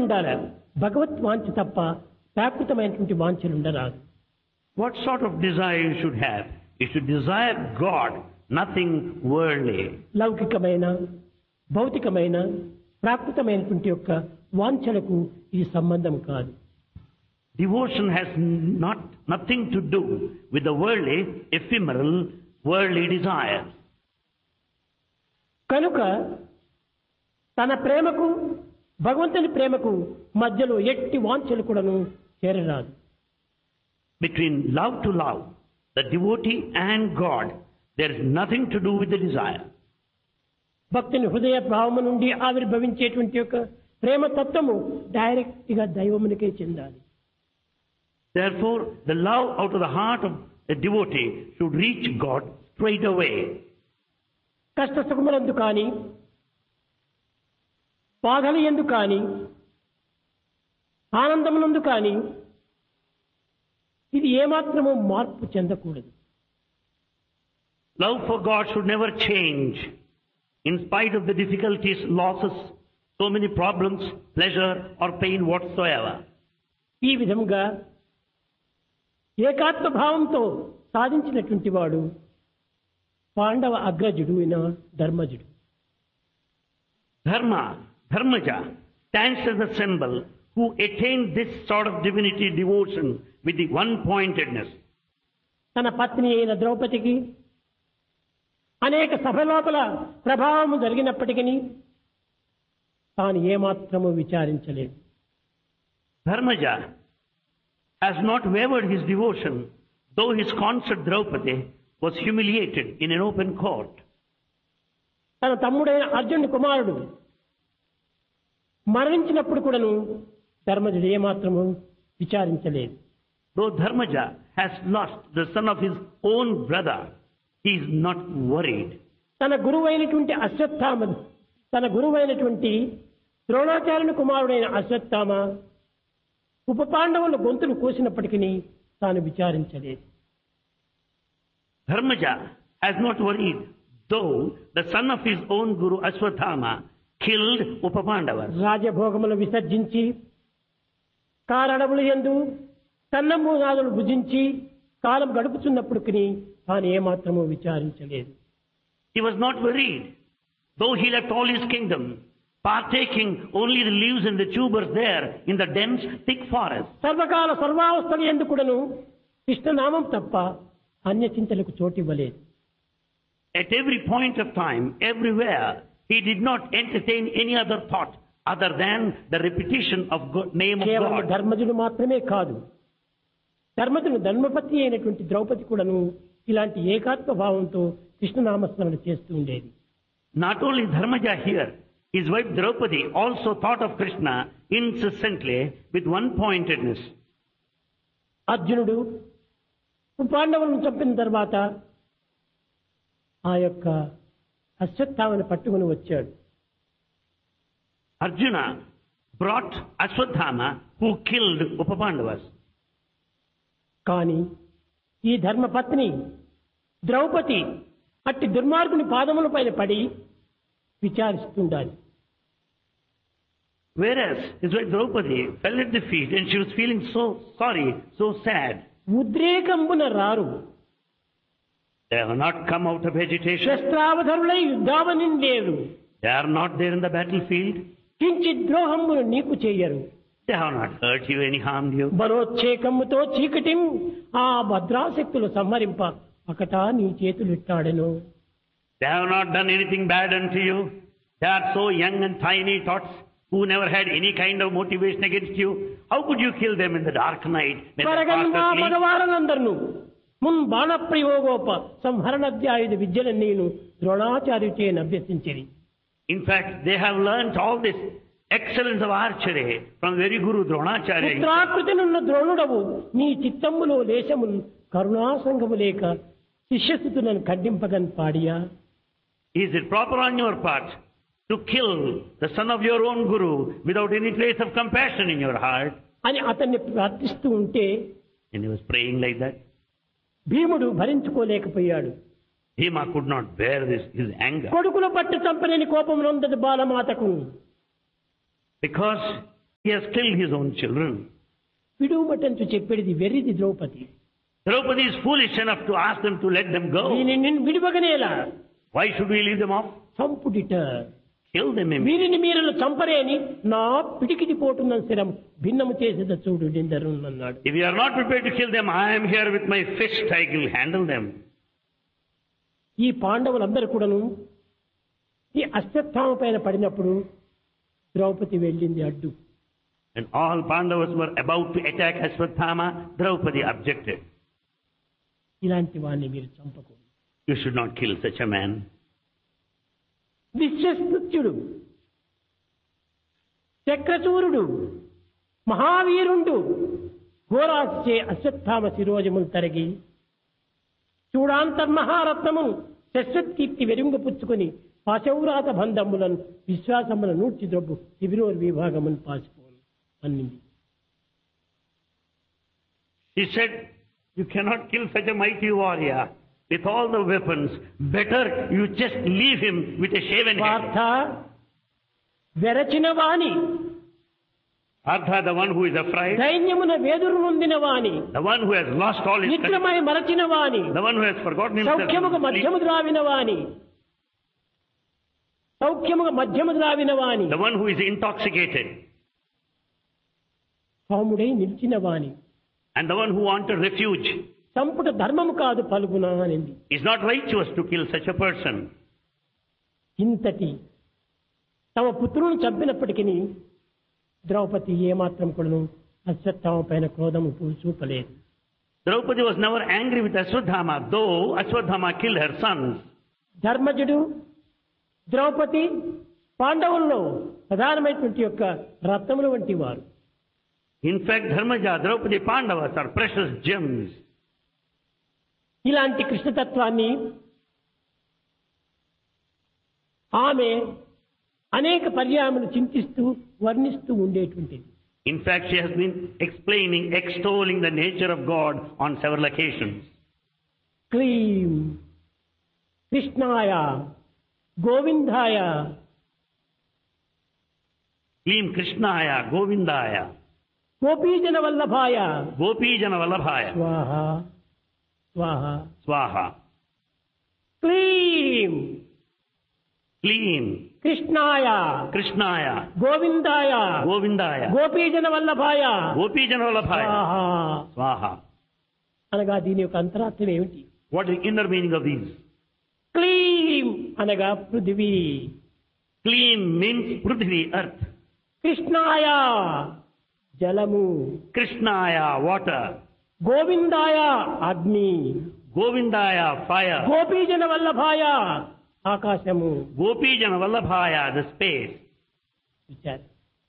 ఉండాలి, భగవత్ వాంఛ తప్ప ప్రాకృతమైనటువంటి వాంఛలు ఉండరాదు. What sort of desire you should have? You should desire God, nothing worldly. లౌకికమైన, భౌతికమైన, ప్రాకృతమైనటువంటి యొక్క వాంఛలకు ఇది సంబంధం కాదు. Devotion has nothing to do with the worldly, ephemeral, worldly desires. కనుక తన ప్రేమకు భగవంతుని ప్రేమకు మధ్యలో ఎట్టి వాంఛలు కూడాను చేరరాదు. Between love to love, the devotee and God, there is nothing to do with the desire. భక్తుని హృదయ భావము నుండి ఆవిర్భవించేటువంటి యొక్క ప్రేమ తత్వము డైరెక్ట్ గా దైవమునికే చెందాలి. Therefore, the love out of the heart of the devotee should reach God straight away. కష్ట సుఖములందు కానీ, బాధలు ఎందు కానీ, ఆనందమునందు కానీ ఇది ఏమాత్రము మార్పు చెందకూడదు. Love for God should never change in spite of the difficulties, losses, so many problems, pleasure or pain whatsoever. ఈ విధంగా ఏకాత్మ భావంతో సాధించినటువంటి వాడు పాండవ అగ్రజుడు అయిన ధర్మజుడు. Dharmaja stands as a symbol who attained this sort of divinity devotion with the one-pointedness. తన పత్ని అయిన ద్రౌపదికి అనేక సభలోపల ప్రభావము జరిగినప్పటికీ తాను ఏమాత్రము విచారించలేదు. Dharmaja has not wavered his devotion, though his consort Draupadi was humiliated in an open court. తన తమ్ముడైన అర్జునుడి కుమారుడు మరణించినప్పుడు కూడాను ధర్మజుడు ఏమాత్రము విచారించలేదు. Though Dharmaja has lost the son of his own brother, he is not worried. తన గురువైనటువంటి ద్రోణాచార్యుని కుమారుడైన అశ్వత్థామ ఉప పాండవుల గొంతులు కోసినప్పటికీ తాను విచారించలేదు. Dharmaja has not worried, though the son of his own guru Ashwathama killed Upapandavas. రాజభోగములు విసర్జించి కారడవులు యందు కన్నమూనాదులు భుజించి కాలం గడుపుతున్నప్పటికీ తాను ఏమాత్రము విచారించలేదు. He was not worried, though he left all his kingdom, partaking only the leaves and the tubers there in the dense, thick forest. సర్వకాల సర్వావస్థలు యందు కూడాను కృష్ణనామం తప్ప అన్య చింతలకు చోటివ్వలేదు. At every point of time, everywhere, he did not entertain any other thought other than the repetition of name of కేవలం God. ధర్మజుడు మాత్రమే కాదు, ధర్మజుడు ధర్మపత్ని అయినటువంటి ద్రౌపది కూడాను ఇలాంటి ఏకాత్మ భావంతో కృష్ణనామస్మరణ చేస్తూ ఉండేది. Not only Dharmaja here, his wife Draupadi also thought of Krishna incessantly with one-pointedness. అర్జునుడు పాండవులను చంపిన తర్వాత ఆ యొక్క అశ్వత్థామని పట్టుకుని వచ్చాడు. Arjuna brought Ashwathama who killed Upapandavas. కానీ ఈ ధర్మపత్ని ద్రౌపది అట్టి దుర్మార్గుని పాదముల పైన పడి విచారిస్తుండాలి. Whereas his wife Draupadi fell at the feet and she was feeling so sorry, so sad. ఉద్రేకంబున రారు, They have not come out of agitation. శస్త్రావధరులై యుద్ధావని లేరు, They are not there in the battlefield. కించిత్ ద్రోహమును నీకు చెయ్యరు. They have not hurt you, any harmed you. బలోచ్చేకముతో చీకటిం ఆ భద్రాశక్తులు సంహరింప ఒకటా నీ చేతులు ఇట్టాడెను. They have not done anything bad unto you. They are so young and tiny tots who never had any kind of motivation against you. How could you kill them in the dark night? when they were fast asleep? మగవారనందరిను మున్ బాణ ప్రయోగోప సంహరణాధ్యాయుధ విద్యలను నేను ద్రోణాచార్యుచే అభ్యసించిరి. In fact, they have learnt all this excellence of archery from very Guru Dronacharya. పుత్రాకృతినున్న ద్రోణుడవు నీ చిత్తములో లేశము కరుణాసంగము లేక శిష్యస్థితులను ఖండింపగన్ పాడియా. Is it proper on your part to kill the son of your own Guru without any trace of compassion in your heart? అని అతన్ని ప్రార్థిస్తూ ఉంటే And he was praying like that. భీముడు భరించుకోలేకపోయాడు. Bhima could not bear his anger. కొడుకును పట్టు చంపలేని కోపం నొందది బాలమాతకు. Because He has killed his own children. విడువటంచు చెప్పేది వెర్రిది Draupadi. Draupadi is foolish enough to ask them to let them go. వీరిని విడువగనేలా. Why should we leave them off? చంపుడిట. Kill them immediately. వీరిని మీరలు చంపరేని నా పిడికిడి పోటున్న శిరం భిన్నము చేసేద చూడు నిందరు అన్నాడు. If you are not prepared to kill them, I am here with my fist. I will handle them. ఈ పాండవులందరూ కూడాను ఈ అశ్వత్థామ పైన పడినప్పుడు ద్రౌపది వెళ్ళింది అడ్డు. And all Pandavas were about to attack Ashwatthama. Draupadi objected. ఇలాంటి వాడిని మీరు చంపకూడదు. You should not kill such a man. విశ్వస్తుత్యుడు, చక్రచూరుడు, మహావీరుండు ఘోరాచే Ashwatthama శిరోజములు తరిగి చూడాంతర్మహారత్నము శశ్వత్కీర్తి వెరుంగు పుచ్చుకొని పాశౌరాత బంధములను విశ్వాసముల నూర్చి ద్రొబ్బు శిబిరోర్ విభాగమును పాసిపోను అన్నింది. He said, you cannot kill such a mighty warrior with all the weapons. Better you just leave him with a shaven head. వార్త వెరచిన వాణి, Artha, the one who is afraid, దైన్యమున వేదురు నొందిన వాణి, the one who has lost all his control, నిద్రమై మరచిన వాణి, the one who has forgotten himself, సౌఖ్యముగా మధ్యము ద్రావిన Vani, సౌఖ్యముగా మధ్యము ద్రావిన Vani, the one who is intoxicated, సౌముడై నిలిచిన వాణి, and the one who wanted refuge. చంపుట ధర్మము కాదు పలుగునా అనింది. It's not righteous to kill such a person. ఇంతటి తమ పుత్రులను చంపినప్పటికీ ద్రౌపది ఏమాత్రం కూడాను అశ్వత్థామ పైన క్రోధము చూపలేదు. Draupadi was never angry with Ashwatthama, though Ashwatthama killed her sons. ధర్మజుడు, Draupadi పాండవుల్లో ప్రధానమైనటువంటి యొక్క రత్నముల వంటి వారు. In fact, Dharmaja, Draupadi, Pandavas are precious gems. ఇలాంటి కృష్ణతత్వాన్ని ఆమె అనేక పర్యాయములు చింతిస్తూ వర్ణిస్తూ ఉండేటువంటిది. In fact, she has been explaining, extolling the nature of God on several occasions. క్లీం కృష్ణాయ గోవిందాయ Klim Krishnaya, Govindaya, గోపీజన వల్లభాయ Gopijana Vallabhaya, స్వాహ స్వాహ. Swaha. క్లీం Klim కృష్ణాయ Krishnaya, గోవిందాయ Govindaya, గోపీజన వల్లభాయ Gopijana Vallabhaya, స్వాహ. Swaha. అనగా దీని యొక్క అంతరార్థం ఏమిటి? What is the inner meaning of these? క్లీం అనగా పృథివీ, Klim means Prithvi, earth. కృష్ణాయ జలము, Krishnaya, water. గోవిందాయ అగ్ని, Govindaya, fire. గోపీజన వల్లభాయ ఆకాశము. Gopijana Vallabhaya, the space. చూచారు?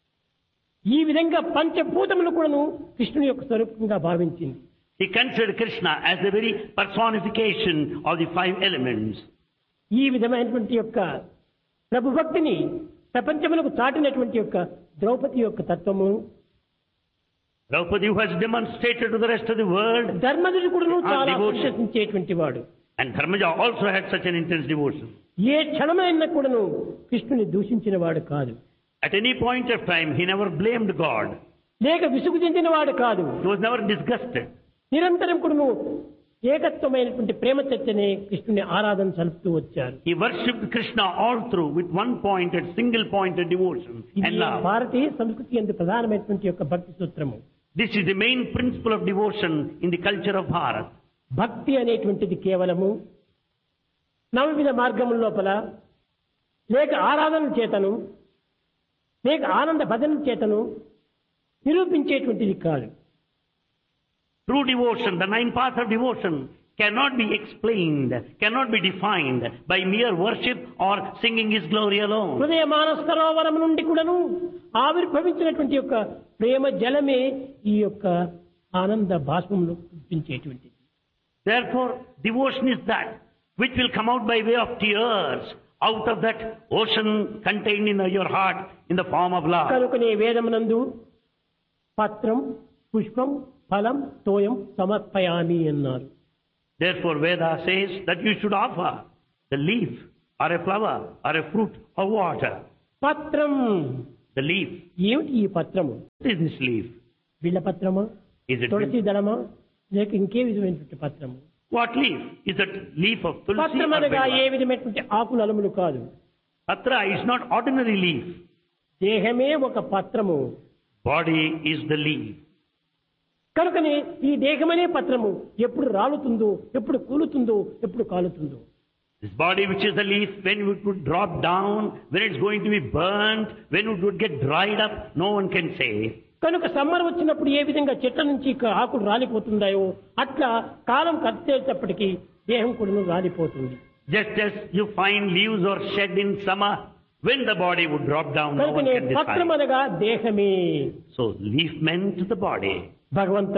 ఈ విధంగా పంచభూతములు కూడాను కృష్ణుని యొక్క స్వరూపంగా భావించింది. He considered Krishna as the very personification of the five elements. ఈ విధమైనటువంటి యొక్క ప్రభుభక్తిని ప్రపంచములకు చాటినటువంటి యొక్క ద్రౌపది యొక్క తత్వము Draupadi, who has demonstrated to the rest of the world, ధర్మజుడు కూడాను చాలా devotion. ప్రశంసించేటువంటి వాడు. And Dharmaja also had such an intense devotion. ఏ క్షణమైనా కూడాను కృష్ణుని దూషించిన వాడు కాదు, At any point of time, he never blamed God. లేక విసుగు చెందిన వాడు కాదు. He was never disgusted. నిరంతరం కూడాను ఏకత్వమైనటువంటి ప్రేమ చర్చనే కృష్ణుని ఆరాధన సలుపుతూ వచ్చారు. He worshipped Krishna all through with one-pointed, single-pointed devotion ఇది and love. భారతీయ సంస్కృతి యందు ప్రధానమైనటువంటి యొక్క భక్తి సూత్రము. This is the main principle of devotion in the culture of Bharat. భక్తి అనేటువంటిది కేవలము నవవిధ మార్గముల లోపల లేక ఆరాధన చేతను లేక ఆనంద భజన చేతను నిరూపించేటువంటిది కాదు. True devotion, the nine paths of devotion, cannot be explained, cannot be defined by mere worship or singing His glory alone. హృదయ మానస సరోవరం నుండి కూడాను ఆవిర్భవించినటువంటి యొక్క ప్రేమ జలమే ఈ యొక్క ఆనంద బాష్పంలో కురిపించేటువంటిది. Therefore, devotion is that which will come out by way of tears out of that ocean contained in your heart in the form of love. కనుకనే వేదమునందు పత్రం పుష్పం ఫలం తోయం సమర్పయామి అన్నారు. Therefore, Veda says that you should offer the leaf or a flower or a fruit or water. పత్రం the leaf. ఏమిటి ఈ పత్రము? What is this leaf? బిళ్ళ పత్రమా, Is it తులసి దళమా, లేక ఇంకే విధమైనటువంటి పత్రము? what leaf? Is it leaf of tulsi పత్రం or అనగా ఏ bilwa? విధమైనటువంటి ఆకులు అలములు కాదు. Patra is not ordinary leaf. దేహమే ఒక పత్రము. Body is the leaf. కనుకనే ఈ దేహమనే పత్రము ఎప్పుడు రాలుతుందో, ఎప్పుడు కూలుతుందో, ఎప్పుడు కాలుతుందో. This body which is the leaf, when it would drop down, when it's going to be burnt, when it would get dried up, no one can say. కనుక summer వచ్చినప్పుడు ఏ విధంగా చెట్ల నుంచి ఆకులు రాలిపోతుందాయో అట్లా కాలం కట్టేటప్పటికీ దేహం కూడా రాలిపోతుంది. Just as you find leaves are shed in summer, when the body would drop down, no one కనుకనే can పత్రం decide. అనగా దేహమే. So leaf meant the body. భగవంత,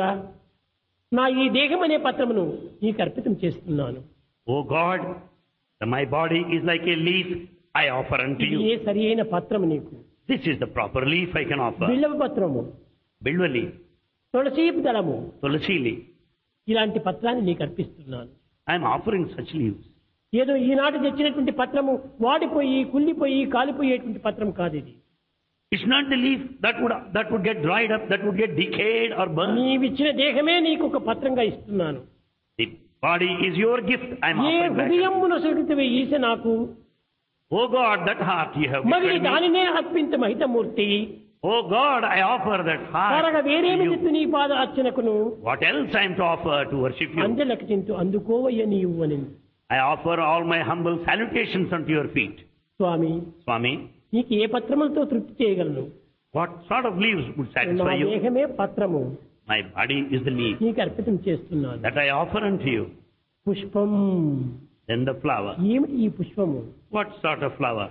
నా ఈ దేహం అనే పత్రమును నీకు అర్పితం చేస్తున్నాను. Oh God, my body is like a leaf I offer unto ఇది ఏ you. సరి అయిన పత్రము నీకు? This is the proper leaf I can offer. బిల్వ పత్రము, Bilwa leaf, తులసి దళము, tulsi leaf. ఇలాంటి పత్రాన్ని నీకు అర్పిస్తున్నాను. I am offering such leaves. ఏదో ఈనాటి తెచ్చినటువంటి పత్రము వాడిపోయి కుళ్ళిపోయి కాలిపోయేటువంటి పత్రం కాదు ఇది. It's not the leaf that would get dried up, that would get decayed or burned. నీవిచ్చిన దేహమే నీకు ఒక పత్రంగా ఇస్తున్నాను. The body is your gift. I am A offering back. హృదయమును సొలితివే ఈశ నాకు, Oh God, that heart you have మరి given me. దానినే అర్పించ మహితమూర్తి. Oh God, I offer that heart కరగ to వేరేమి you. చిత్తు నీ పాద అర్చనకును What else I am to offer to worship you? అంజలకు Chintu అందుకోవయ్య నీవు అని. I offer all my humble salutations unto your feet. Swamy, Swami, నీకు ఏ పత్రములతో తృప్తి చేయగలను? what sort of leaves would నా satisfy you? దేహమే పత్రము, My body is the leaf నీకు అర్పితం చేస్తున్నాను. that I offer unto you. పుష్పం, Then the flower. ఏమిటి ఈ పుష్పము? What sort of flower?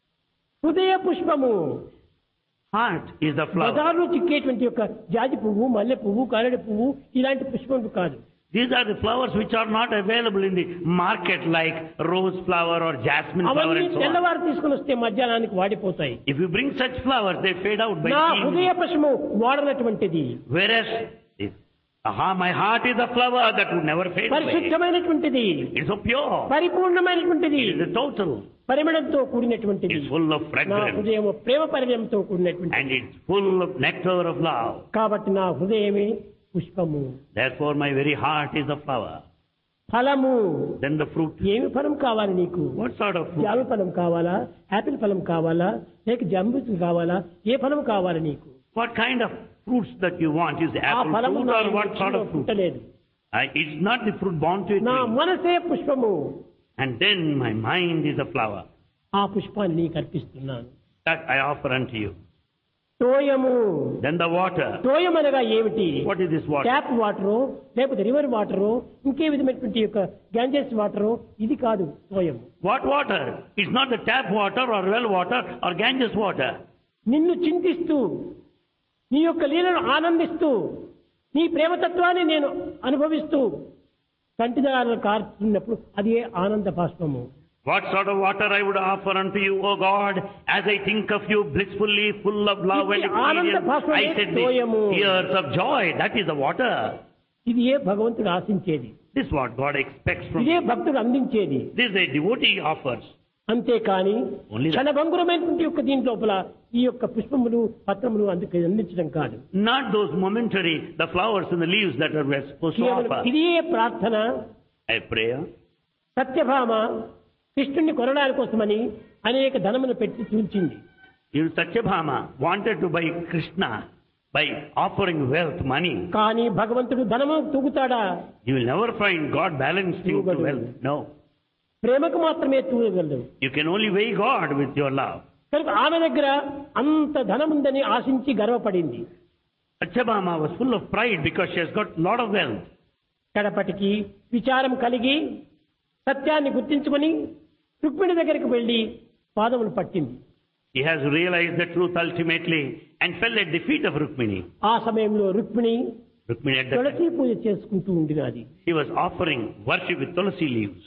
హృదయ పుష్పము. Heart is the flower. బజార్లో చిక్కేటువంటి యొక్క జాజి పువ్వు, మల్లె పువ్వు, కారడి పువ్వు ఇలాంటి పుష్పములు కాదు. These are the flowers which are not available in the market like rose flower or jasmine flower అవన్నీ and so on. తెల్లవారు తీసుకుని వస్తే మధ్యాహ్నానికి వాడిపోతాయి. If you bring such flowers, they fade out by నా evening. హృదయ పుష్పము వాడనటువంటిది, Whereas, my heart is a flower that would never fade away. పరిశుద్ధమైనటువంటిది, It's so pure. పరిపూర్ణమైనటువంటిది, It is a total. పరిమళంతో కూడినటువంటిది. It's full of నా fragrance. హృదయం ప్రేమ పరిమళంతో కూడినటువంటిది. And it's full of nectar of love. కాబట్టి నా హృదయమే పుష్పము. Therefore, my very heart is a flower. ఫలము, Then the fruit. ఏమి ఫలం కావాలి నీకు? What sort of fruit? జామ ఫలం కావాలా, యాపిల్ ఫలం కావాలా, లేక జంబూసు కావాలా, ఏ ఫలం కావాలి నీకు? What kind of fruits that you want? Is the ఆ apple ఫలము fruit నా or what sort of fruit? పుట్టలేదు. It's not the fruit born to a నా tree. మనసే పుష్పము, And then my mind is a flower ఆ పుష్పాన్ని నీకు అర్పిస్తున్నాను. that I offer unto you. తోయము, Then the water. తోయం అనగా ఏమిటి? What is this water? Tap water, లేకపోతే రివర్ వాటరు, ఇంకే విధమైనటువంటి యొక్క గ్యాంజెస్ వాటరు, ఇది కాదు తోయము. What water? It's not the tap water or well water or Ganges water. నిన్ను చింతిస్తూ, నీ యొక్క లీలను ఆనందిస్తూ, నీ ప్రేమతత్వాన్ని నేను అనుభవిస్తూ కంటిదారులు కారుతున్నప్పుడు అది ఆనంద బాష్పము. What sort of water I would offer unto you, O God, as I think of you blissfully, full of love and experience. I said the tears of joy, that is the water. ఇది ఏ భగవంతుడు ఆశించేది, This is what God expects from ఇదే you. భక్తుడు అందించేది. This is a devotee offers. అంతేకాని Only that. క్షణభంగురమైనటువంటి యొక్క దీని లోపల ఈ యొక్క పుష్పములు పత్రములు అందుకు అందించడం కాదు. Not those momentary, the flowers and the leaves that are we're supposed to కేవలం offer. ఇదే ప్రార్థన. A prayer. సత్యభామ కృష్ణుని కొనడానికి కోసమని అనేక ధనమును పెట్టి చూచింది. Satyabhama wanted to buy Krishna by offering wealth, money. కానీ భగవంతుడు ధనము తూగుతాడా? You will never find God balanced you to wealth. No. ప్రేమకు మాత్రమే తూగలదు. You can only weigh God with your love. కనుక ఆమె దగ్గర అంత ధనముందని ఆశించి గర్వపడింది. Satyabhama was full of pride because she has got a lot of wealth. కడపటికి విచారం కలిగి సత్యాన్ని గుర్తించుకొని రుక్మిణి దగ్గరికి వెళ్లి పాదములు పట్టింది. He has realized the truth ultimately and fell at the feet of Rukmini. ఆ సమయంలో Rukmini Rukmini at that Tulasi time, పూజ చేసుకుంటూ ఉండినది. he was offering worship with tulsi leaves.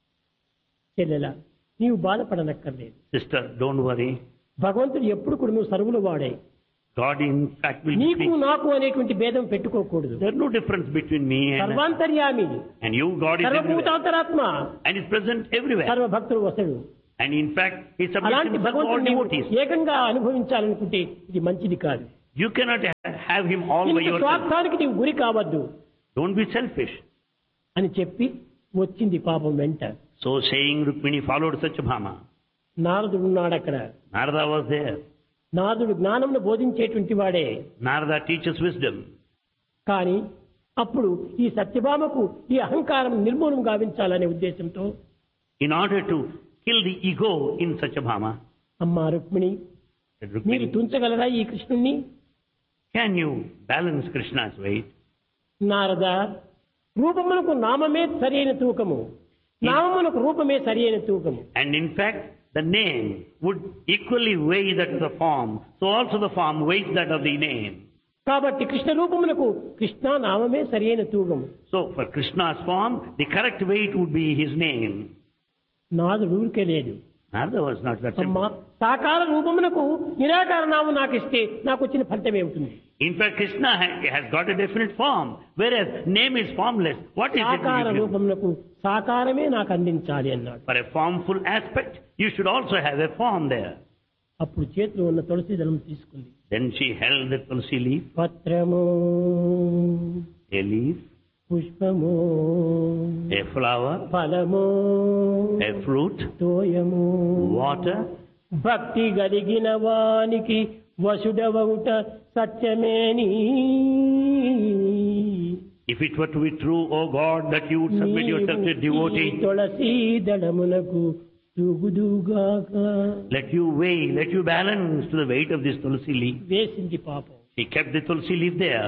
చెల్లెల, నీవు బాధపడనక్కర్లేదు. Sister, don't worry. భగవంతుడు ఎప్పుడు కూడా నువ్వు సర్వులు వాడే. God in fact will నీకు speak. నాకు అనేటువంటి భేదం పెట్టుకోకూడదు. There is no difference between me సర్వాంతర్యామి, and you. God is everywhere సర్వభూతాంతరాత్మ, and is present everywhere. సర్వభక్తుడు వసడు. And in fact, he అలాంటి submits himself to all భగవంతుని devotees. ఏకంగా అనుభవించాలనుకుంటే ఇది మంచిది కాదు. You cannot have him all by ఇంత yourself. స్వార్థానికి నీవు గురి కావద్దు Don't be selfish. అని చెప్పి వచ్చింది పాపం వెంట. So saying, Rukmini followed Satyabhama. నారదుడు ఉన్నాడు అక్కడ. Narada was there. నారదుడు జ్ఞానమును బోధించేటువంటి వాడే. Narada teaches wisdom. కానీ అప్పుడు ఈ సత్యభామకు ఈ అహంకారం నిర్మూలన గావించాలనే ఉద్దేశంతో In order to kill the ego in Satyabhama, అమ్మా రుక్మిణి said మీరు Rukmini, తుంచగలరా ఈ కృష్ణుణ్ణి? can you balance Krishna's weight? Narada, రూపమునకు నామమే సరైన తూకము, నామమునకు రూపమే సరైన తూకము. And in fact, the name would equally weigh that of the form. So also the form weighs that of the name. కాబట్టి కృష్ణ రూపమునకు కృష్ణ నామమే సరైన తూకము. So for Krishna's form, the correct weight would be his name. నాదుడు ఊరికే లేదు. Narada was not that అమ్మా, simple. సాకార రూపమునకు నిరాకార నామం నాకు ఇస్తే నాకు వచ్చిన ఫలితం ఏమిటి? In fact, Krishna has got a definite form, whereas name is formless. What is it? సాకార you give? రూపమునకు సాకారమే నాకు అందించాలి అన్నాడు. For a formful aspect, you should also have a form there. అప్పుడు చేతిలో ఉన్న తులసి దళం తీసుకుంది. Then she held the tulsi leaf, పత్రము, a leaf, పుష్పము, a flower, ఫలము, a fruit, తోయము, water. భక్తి కలిగిన వానికి వసుడవవుట సత్యమేని. If it were to be true, O God, that you would submit yourself to a devotee, Tulasi దళమునకు తూగుదుగాక. let you weigh, let you balance to the weight of this tulsi leaf. వేసింది పాపం. She kept the tulsi leaf there.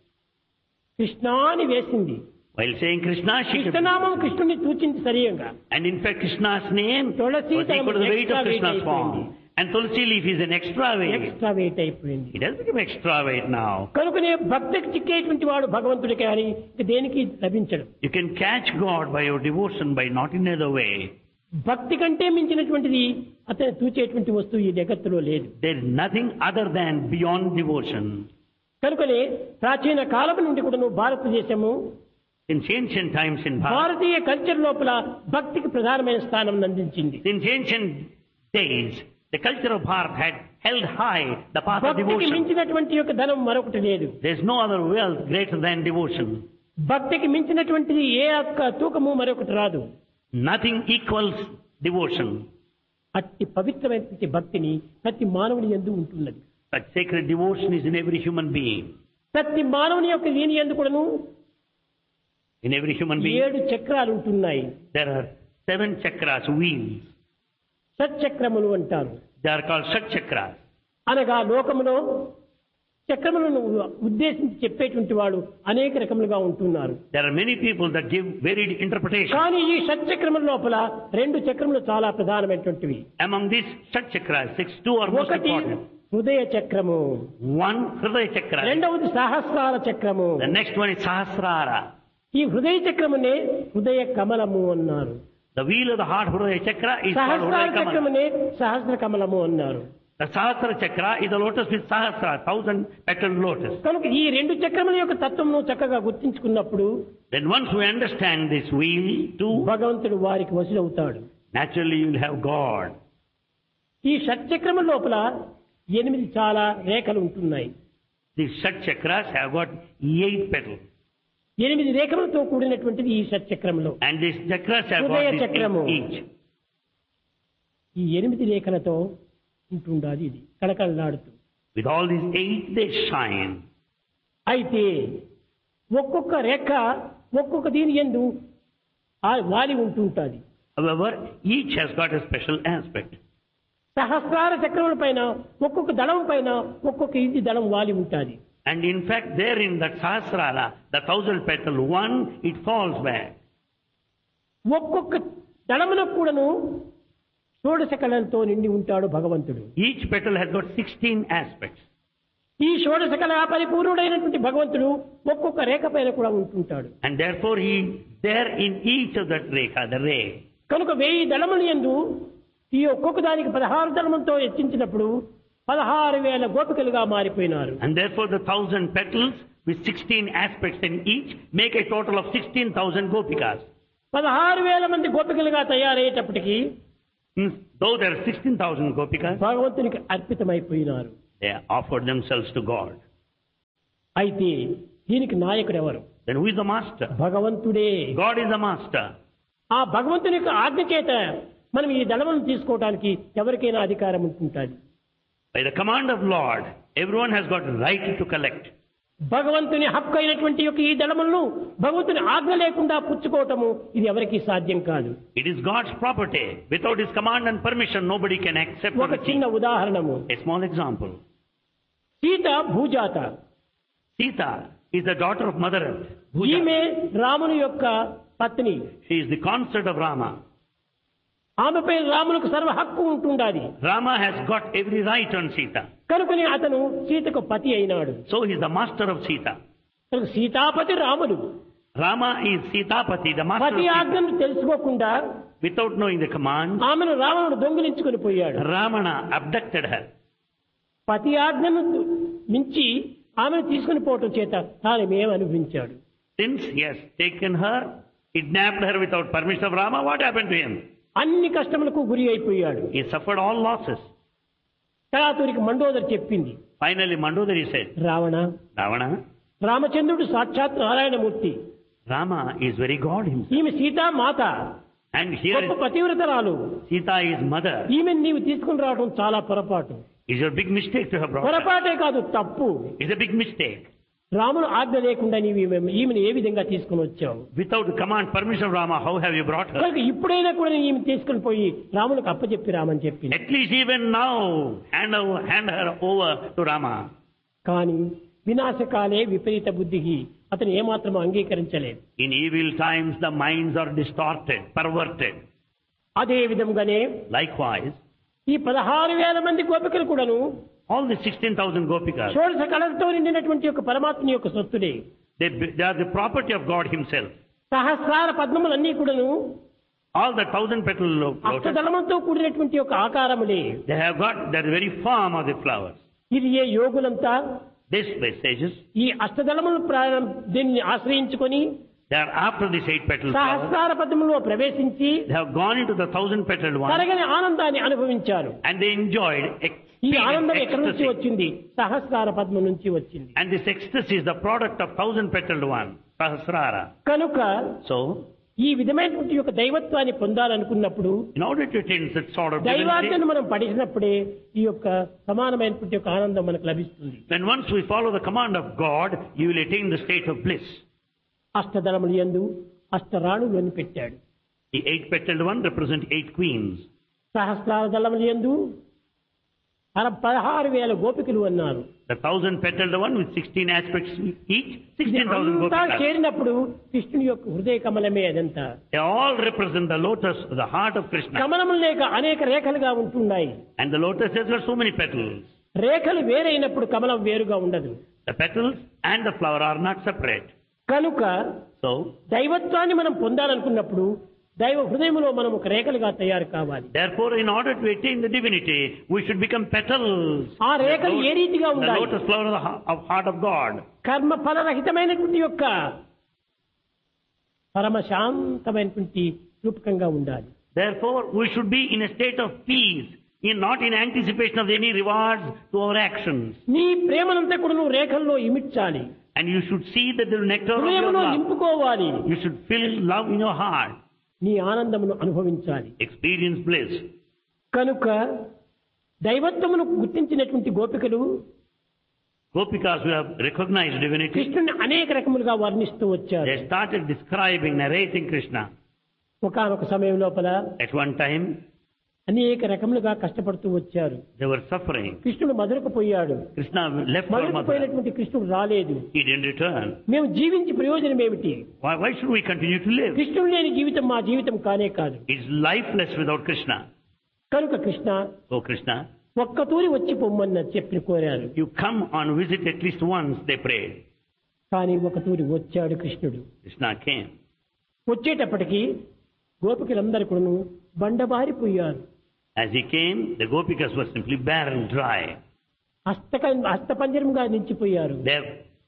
కృష్ణాని వేసింది. While saying Krishna, she kept కృష్ణనామం కృష్ణుని తూచింది సరియంగా. And in fact, Krishna's name was Tulasi equal to the weight of extra Krishna's weight form. అయిపోయింది. And tulsi leaf is an extra weight. Extra wait అయిపోయింది. It has become extra weight now. కనుకనే భక్తికి చిక్కేటువంటి వాడు భగవంతుడికి కానీ ఇక దేనికి లభించడు. You can catch God by your devotion, by not in other way. భక్తి కంటే మించినటువంటిది అతను తూచేటువంటి వస్తువు ఈ జగత్తులో లేదు. There is nothing other than beyond devotion. కనుకనే ప్రాచీన కాలం నుండి కూడా భారతదేశము Since ancient times in Bharat, Bharatiya culture లోపల భక్తికి ప్రధానమైన స్థానం అందించింది. since ancient days, the culture of Bharat had held high the path of భక్తికి devotion. మించినటువంటి యొక్క ధనం మరొకటి లేదు. There is no other wealth greater than devotion. భక్తికి మించినటువంటిది ఏ యొక్క తూకము మరొకటి రాదు. Nothing equals devotion. అట్టి పవిత్రమైనటువంటి భక్తిని ప్రతి మానవుని యందు ఉంటున్నది. Such sacred devotion is in every human being. ప్రతి మానవుని యొక్క దీని యందు కూడాను In every human being, 7 చక్రాలు ఉంటున్నాయి. there are 7 chakras, wheels. షట్చక్రములు అంటారు. They are called Shat chakras. అనగా లోకములో చక్రములను ఉద్దేశించి చెప్పేటువంటి వాడు అనేక రకములుగా ఉంటున్నారు. There are many people that give varied interpretations. కానీ ఈ షట్చక్రముల లోపల 2 చక్రములు చాలా ప్రధానమైనటువంటివి. Among these Shat chakras, 2 are most ఒకటి important. హృదయ చక్రము, One, Hridaya chakra. రెండవది సహస్రార చక్రము. The next one is Sahasrara. ఈ హృదయ చక్రమునే హృదయ కమలము అన్నారు. The wheel of the heart, Hridaya chakra, is called సహస్రార Hridaya Kamala. చక్రమునే సహస్ర కమలము అన్నారు. The Sahasra chakra is the lotus with Sahasra, 1000 petaled lotus. కనుక ఈ 2 చక్రముల యొక్క తత్వమును చక్కగా గుర్తించుకున్నప్పుడు Then once we understand this wheel too, భగవంతుడు వారికి వశుడవుతాడు. naturally you will have God. ఈ షట్చక్రముల లోపల 8 చాలా రేఖలు ఉంటున్నాయి. These Shat chakras have got 8 petals. 8 రేఖలతో కూడినటువంటిది ఈ షట్చక్రములో. And these chakras have Hridaya got this chakramu. 8 each. ఈ 8 రేఖలతో ఉంటుండాలి ఇది కళకళలాడుతూ. With all these 8, they shine. అయితే ఒక్కొక్క రేఖ ఒక్కొక్క దీని యందు వాలి ఉంటుంటుంది. However, each has got a special aspect. సహస్రార చక్రముల పైన ఒక్కొక్క దళం పైన ఒక్కొక్క ఇది దళం వాలి ఉంటుంది. And in fact, there in that Sahasrara, the 1000 petal one, it falls back. ఒక్కొక్క దళమునకు కూడాను 16 కళలతో నిండి ఉంటాడు భగవంతుడు. Each petal has got 16 aspects. ఈ 16 కళ పరిపూర్ణుడైనటువంటి భగవంతుడు ఒక్కొక్క రేఖ పైన కూడా ఉంటుంటాడు. And therefore, he there in each of that rekha, the ray. కనుక 1000 దళముల యందు ఈ ఒక్కొక్క దానికి 16 దళములతో ఎత్తించినప్పుడు 16,000 గోపికలుగా మారిపోయినారు. And therefore, the 1000 petals with 16 aspects in each make a total of 16,000 gopikas. 16,000 మంది గోపికలుగా తయారయ్యేటప్పటికి Though there are 16,000 gopikas, భగవంతునికి అర్పితమైపోయినారు. they offered themselves to God. అయితే దీనికి నాయకుడు ఎవరు? Then who is the master? భగవంతుడే. God is the master. ఆ భగవంతుని యొక్క ఆజ్ఞ చేత మనం ఈ దళములను తీసుకోవడానికి ఎవరికైనా అధికారం ఉంటుంటుంది. By the command of Lord, everyone has got right to collect. భగవంతుని హక్కు అయినటువంటి యొక్క ఈ దళములను భగవంతుని ఆజ్ఞ లేకుండా పుచ్చుకోవటము ఇది ఎవరికీ సాధ్యం కాదు. It is God's property. Without His command and permission, nobody can accept ఒక చిన్న anything. ఉదాహరణము. A small example. Sita భూజాత. Sita is the daughter of Mother Earth. Bhuja. ఈమె రాముని యొక్క పత్ని. She is the consort of Rama. ఆమెపై రామునికి సర్వ హక్కు ఉంటుండాలి. Rama has got every right on Sita. కనుకనే అతను సీతకు పతి అయినాడు. So he is the master of Sita. కనుక సీతాపతి రాముడు. Rama is Sitapati, the master of పతి Sita. ఆజ్ఞను తెలుసుకోకుండా Without knowing the command, ఆమెను రావణుడు దొంగిలించుకుని పోయాడు. Ravana abducted her. పతి ఆజ్ఞను మించి ఆమెను తీసుకుని పోవటం చేత తానేమేం అనుభవించాడు. Since he has taken her, kidnapped her without permission of Rama, what happened to him? అన్ని కష్టములకు గురి అయిపోయాడు. He suffered all losses. తరాతురికి Mandodari చెప్పింది. Finally, Mandodari said, Ravana, Ravana, రామచంద్రుడు సాక్షాత్ Narayanamurthy. Rama is very God himself. ఈమె సీతా మాత, And here గొప్ప is పతివ్రతరాలు. Sita is mother. ఈమెను నీవు తీసుకుని రావడం చాలా పొరపాటు. It's a big mistake to have brought her. పొరపాటే కాదు, తప్పు. It's a big mistake. రాముడు ఆజ్ఞ లేకుండా నీవు ఈమెను ఏ విధంగా తీసుకుని వచ్చావు? Without the command, permission of Rama, how have you brought her? కనుక ఇప్పుడైనా కూడా ఈమె తీసుకుని పోయి రామునికి అప్పచెప్పి రామని చెప్పింది. At least even now, hand her over to Rama. కానీ వినాశకాలే విపరీత బుద్ధికి అతను ఏమాత్రం అంగీకరించలేదు. In evil times, the minds are distorted, perverted. అదే విధంగానే Likewise, ఈ 16,000 మంది గోపికలు కూడాను all the 16,000 gopikas, షోడశ కళలతో నిండినటువంటి యొక్క పరమాత్మ యొక్క సొత్తుడే. they are the property of God himself. సహస్రార పద్మములన్నీ కూడాను All the 1,000-petal lotus, అష్టదళమంతో కూడినటువంటి యొక్క ఆకారములే. they have got the very form of the flowers. ఇది ఏ యోగులంతా These messages, ఈ అష్టదళములు దీన్ని ఆశ్రయించుకొని they are after this 8-petal flower. సహస్రార పద్మములో ప్రవేశించి They have gone into the 1,000-petaled one తరగని ఆనందాన్ని అనుభవించారు. and they enjoyed ఈ ఆనందం ఎక్కడి నుంచి ecstasy. వచ్చింది? సహస్రార పద్మ నుంచి వచ్చింది. And this ecstasy is the product of 1,000-petaled one, Sahasrara. కనుక So, ఈ విధమైనటువంటి యొక్క దైవత్వాన్ని పొందాలనుకున్నప్పుడు in order to attain such sort of divinity, దైవాజ్ఞను మనం పఠించినప్పుడే ఈ యొక్క సమానమైనటువంటి యొక్క ఆనందం మనకు లభిస్తుంది. then once we follow the command of God, you will attain the state of bliss. అష్టదళములు యందు అష్టరాణులు అని పెట్టాడు. The 8-petaled one represent 8 queens. సహస్రార దళములు యందు 16,000 గోపికలు అన్నారు. The 1,000-petaled one with 16 aspects each, 16,000 అంతా gopikas. చేరినప్పుడు కృష్ణుని యొక్క హృదయ కమలమే అదంతా. They all represent the lotus, the heart of Krishna. కమలములు లేక అనేక రేఖలుగా ఉంటున్నాయి. And the lotus has got so many petals. రేఖలు వేరైనప్పుడు కమలం వేరుగా ఉండదు. The petals and the flower are not separate. కనుక So, దైవత్వాన్ని మనం పొందాలనుకున్నప్పుడు దైవ హృదయంలో మనం ఒక రేఖలుగా తయారు కావాలి. therefore, in order to attain the divinity, we should become petals. ఆ రేఖలు ఏ రీతిగా The ఉండాలి? lotus flower of heart of God. కర్మ ఫలరహితమైనటువంటి యొక్క పరమశాంతమైనటువంటి రూపకంగా ఉండాలి. Therefore, we should be in a state of peace, not in anticipation of any rewards to our actions. నీ ప్రేమనంతా కూడా నువ్వు రేఖల్లో ఇమిడ్చాలి. And you should see that the nectar of your హృదయంలో love. నింపుకోవాలి. You should feel love in your heart. నీ ఆనందమును అనుభవించాలి. Experience bliss. కనుక దైవత్వమును గుర్తించినటువంటి గోపికలు Gopikas who have recognized divinity, కృష్ణుని అనేక రకములుగా వర్ణిస్తూ వచ్చారు. they started describing, narrating Krishna. ఒకానొక సమయం లోపల At one time, అనేక రకములుగా కష్టపడుతూ వచ్చారు. they were suffering. కృష్ణుడు మధురకు పోయాడు. Krishna left for మధురకు Mathura. పోయినటువంటి కృష్ణుడు రాలేదు. He didn't return. మేము జీవించి ప్రయోజనం ఏమిటి? Why should we continue to live? కృష్ణుడు లేని జీవితం మా జీవితం కానే కాదు. It's lifeless without Krishna. కనుక కృష్ణ So Krishna, ఒక్క తూరి వచ్చి పొమ్మన్న చెప్పి కోరారు. you come on visit at least once, they prayed. కానీ ఒక తూరి వచ్చాడు కృష్ణుడు. Krishna came. వచ్చేటప్పటికి గోపికలందరూ కూడా బండబారిపోయారు. As he came, the Gopikas were simply barren, dry. హస్తపంజరంగా నిలిచిపోయారు. Their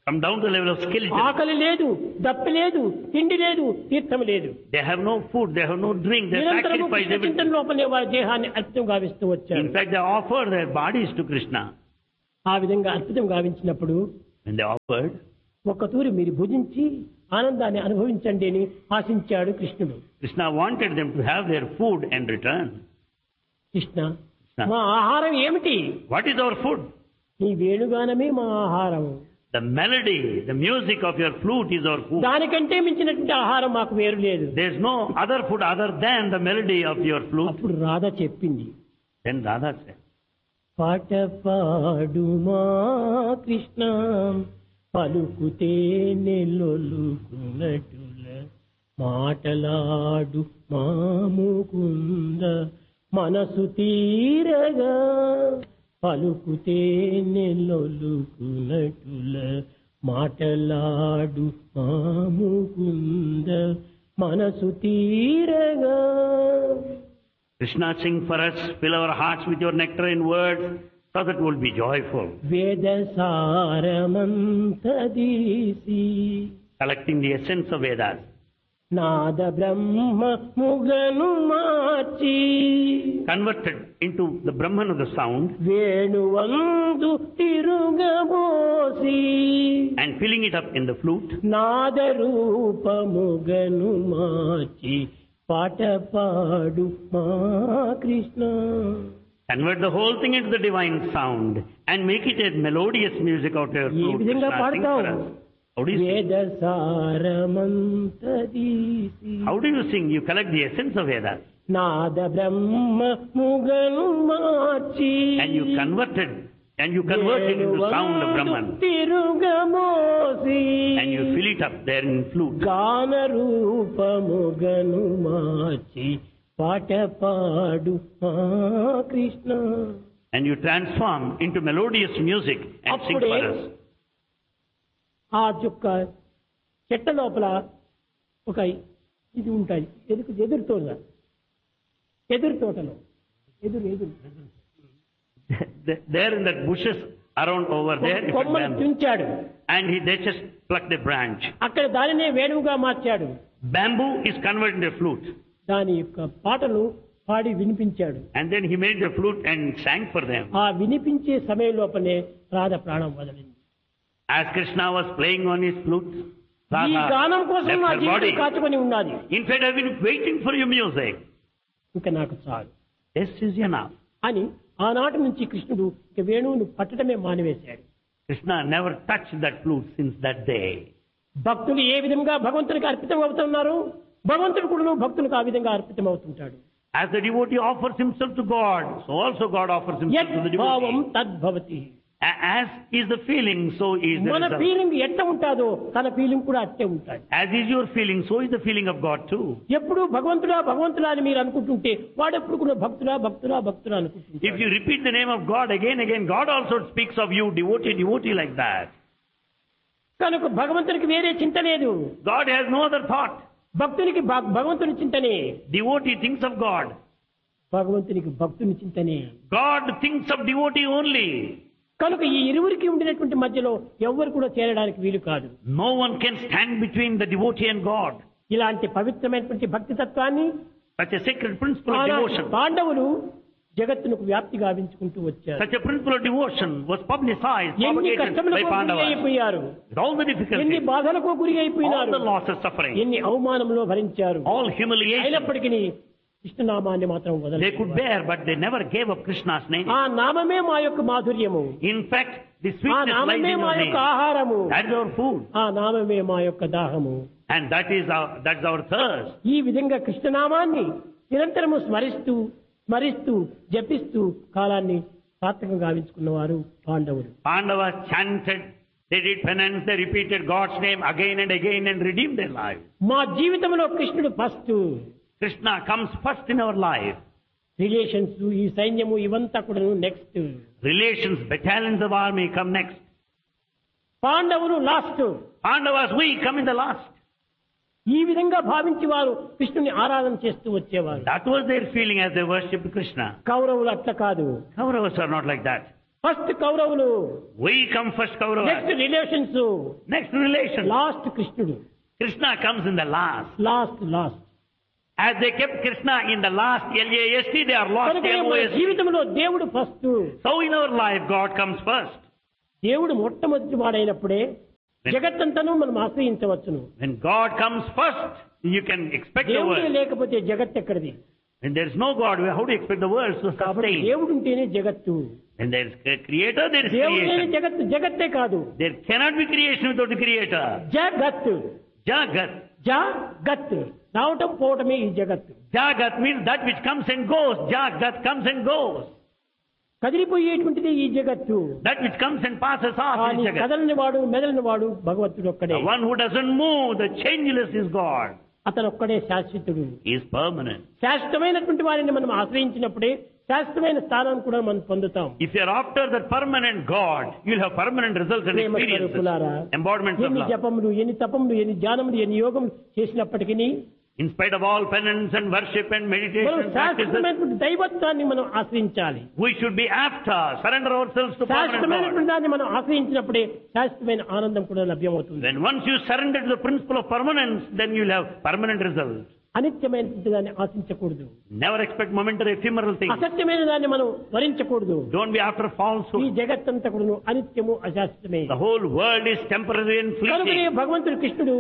Come down to the level of skeleton. ఆకలి లేదు, దప్పి లేదు, తిండి లేదు, తీర్థం లేదు. They have no food, they have no drink, they నిరంతరము sacrifice కృష్ణ చింతన everything. లోపలే వారి దేహాన్ని అర్పితం గావిస్తూ వచ్చారు. In fact, they offer their bodies to Krishna. ఆ విధంగా అర్పితం గావించినప్పుడు When they offered, ఒక్కతూరి మీరు భుజించి ఆనందాన్ని అనుభవించండి అని ఆశించాడు కృష్ణుడు. Krishna wanted them to have their food and return. Krishna, మా ఆహారం ఏమిటి? What is our food? నీ వేణుగానమే మా ఆహారం. The melody, the music of your flute is our food. దానికంటే మించినటువంటి ఆహారం మాకు వేరు లేదు. There is no other food other than the melody of your flute. అప్పుడు రాధ చెప్పింది, Then Radha said, పాట పాడుమా కృష్ణ, పలుకుతే నెల్లొలుకున్నట్టుల, మాటలాడు మాముకుంద, మనసు తీరగా, పలుకుతే నెల్లొలుకున్నట్టుల, మాటలాడు మాముకుంద, మనసు తీరగా. Krishna, sing for us, fill our hearts with your nectarine words, so that we'll be joyful. వేద సారమంతదీసి, Collecting the essence of Vedas. Nada Brahma ముగను March, Converted into the Brahman of the sound వేణువందు తిరుగబోసి, and filling it up in the flute. నాద రూపముగను మార్చి, పాట పాడు మా Krishna. Convert the whole thing into the divine sound and make it a melodious music out of your ఈ flute. విధంగా Krishna, sing for పాడతావు. us. How do you sing? వేద సారమంతదీసి, How do you sing? You collect the essence of Vedas. Nada Brahma ముగను March, And you convert it into sound of Brahman. తిరుగమోసి, And you fill it up there in flute. గాన రూపముగను మార్చి, పాట పాడు మా Krishna. And you transform into melodious music and sing అప్పుడే for us. ఆ యొక్క చెట్ట లోపల ఒక ఇది ఉంటాయి, ఎదురు తోట, ఎదురు తోటలో ఎదురు There in that bushes around over there, is a కొమ్మను bamboo. తుంచాడు. And they just plucked a branch. అక్కడ దానినే వేణువుగా మార్చాడు. Bamboo is converted into a flute. దాని యొక్క పాటలు పాడి వినిపించాడు. And then he made the flute and sang for them. ఆ వినిపించే సమయం లోపలే రాధ ప్రాణం వదిలింది. As Krishna was playing on his flute, ఈ గానం Radha కోసం left నా her జీవితం body. కాచుకొని ఉన్నది. In fact, I've been waiting for your music. ఇంకా నాకు చాలు This is enough. అని ఆనాటి నుంచి కృష్ణుడు ఇక వేణువును పట్టడమే మానివేశాడు. Krishna never touched that flute since that day. భక్తులు ఏ విధంగా భగవంతునికి అర్పితం అవుతున్నారు, భగవంతుడు కూడా భక్తులకు ఆ విధంగా అర్పితం అవుతుంటాడు. As the devotee offers himself to God, so also God offers himself యత్ to the భావం devotee. తద్భవతి. As is the feeling, so is the మన result. ఫీలింగ్ ఎట్ట ఉంటాదో తన ఫీలింగ్ కూడా అట్టే ఉంటాయి. As is your feeling, so is the feeling of God too. ఎప్పుడు భగవంతుడా భగవంతుడా అని మీరు అనుకుంటుంటే వాడెప్పుడు కూడా భక్తుడా భక్తుడా భక్తుడా If అనుకుంటుంటాడు. you repeat the name of God again, God also speaks of you, devotee like that. కనుక భగవంతునికి వేరే చింత లేదు. God has no other thought. భక్తునికి భగవంతుని చింతనే, Devotee thinks of God. భగవంతునికి భక్తుని చింతనే. God thinks of devotee only. కనుక ఈ ఇరువురికి ఉండినటువంటి మధ్యలో ఎవ్వరు కూడా చేరడానికి వీలు కాదు. No one can stand between the devotee and God. ఇలాంటి పవిత్రమైనటువంటి భక్తి తత్వాన్ని Such a sacred principle of devotion. పాండవులు జగత్తునకు వ్యాప్తి గావించుకుంటూ వచ్చారు. Such a principle of devotion was publicized, ఎన్ని propagated by కష్టములకు గురి Pandavas. అయిపోయారు, With all the ఎన్ని difficulties, బాధలకు గురి all అయిపోయినారు, the losses, suffering, ఎన్ని అవమానంలో భరించారు. all humiliation. అయినప్పటికీ కృష్ణనామాన్ని మాత్రం They వదలలేదు. could bear, but they never gave up Krishna's name. ఆ నామమే మా యొక్క మాధుర్యము, In fact, the ఆ sweetness lies నామమే in మా your యొక్క name. ఆహారము, That is our food. ఆ నామమే మా యొక్క దాహము. And that's our thirst. ఈ విధంగా కృష్ణనామాన్ని నిరంతరము స్మరిస్తూ జపిస్తూ కాలాన్ని సార్థకంగా గావించుకున్నవారు పాండవులు. Pandavas chanted, they did penance, they repeated God's name again and again and redeemed their lives. మా జీవితంలో కృష్ణుడు first, Krishna comes first in our life. Relations ఈ సైన్యము ఇవంతా కూడా next, Relations, battalions of army come next. పాండవులు last. Pandavas, we come in the last. ఈ విధంగా భావించి వారు కృష్ణుని ఆరాధన చేస్తూ వచ్చేవారు. That was their feeling as they worshipped Krishna. కౌరవులు అట్లా కాదు. Kauravas are not like that. First కౌరవులు, We come first, next Kauravas. Relations, Next relation. Last కృష్ణుడు. Krishna comes in the last. Last As they kept Krishna in the last, LAST, they are lost, కనుక మన LOST. జీవితంలో దేవుడు first. So in our life, God comes first. దేవుడు మొట్టమొదటి వాడైనప్పుడే జగత్తంతను మనం ఆశ్రయించవచ్చును. When God comes first, you can expect the దేవుడే world. లేకపోతే జగత్ ఎక్కడిది? When there is no God, how do you expect the world to కాబట్టి sustain? దేవుడు ఉంటేనే జగత్తు. When there is a creator, there is దేవుడు లేని creation. జగత్తు జగత్తే కాదు. There cannot be creation without the creator. జగత్ Jagat. జగత్ రావటం పోవటమే ఈ జగత్తు. Jagat means that which comes and goes. Jagat comes and goes. కదిలిపోయేటువంటిది ఈ జగత్తు. That which comes and passes off కానీ is Jagat. కదలని వాడు మెదలని వాడు భగవంతుడు ఒక్కడే. The one who doesn't move, the changeless is God. అతను ఒక్కడే శాశ్వతుడు. He is permanent. శాశ్వతమైనటువంటి వారిని మనం ఆశ్రయించినప్పుడే శాశ్వతమైన స్థానాన్ని కూడా మనం పొందుతాం. If you are after that permanent God, you'll have permanent results and Prema experiences. స్వరూపులారా, Embodiments of ఎన్ని love. జపములు, ఎన్ని తపములు, ఎన్ని ధ్యానములు, ఎన్ని యోగములు చేసినప్పటికీ In spite of all penance and worship and meditation మనం and practices, శాశ్వతమైనటువంటి దైవత్వాన్ని మనం ఆశ్రయించాలి. we should be after, surrender ourselves to permanent God. శాశ్వతమైనటువంటి దాన్ని మనం ఆశ్రయించినప్పుడే శాశ్వతమైన ఆనందం కూడా లభ్యమవుతుంది. When once you surrender to the principle of permanence, then you'll have permanent results. అనిత్యమైనటువంటి దాన్ని ఆశించకూడదు. Never expect momentary ephemeral things. అసత్యమైన దాన్ని మనం వరించకూడదు. Don't be after ఈ falsehood. జగత్తంతా కూడా అనిత్యము అశాశ్వతమే. The whole world is temporary and కనుకనే fleeting. భగవంతుడు కృష్ణుడు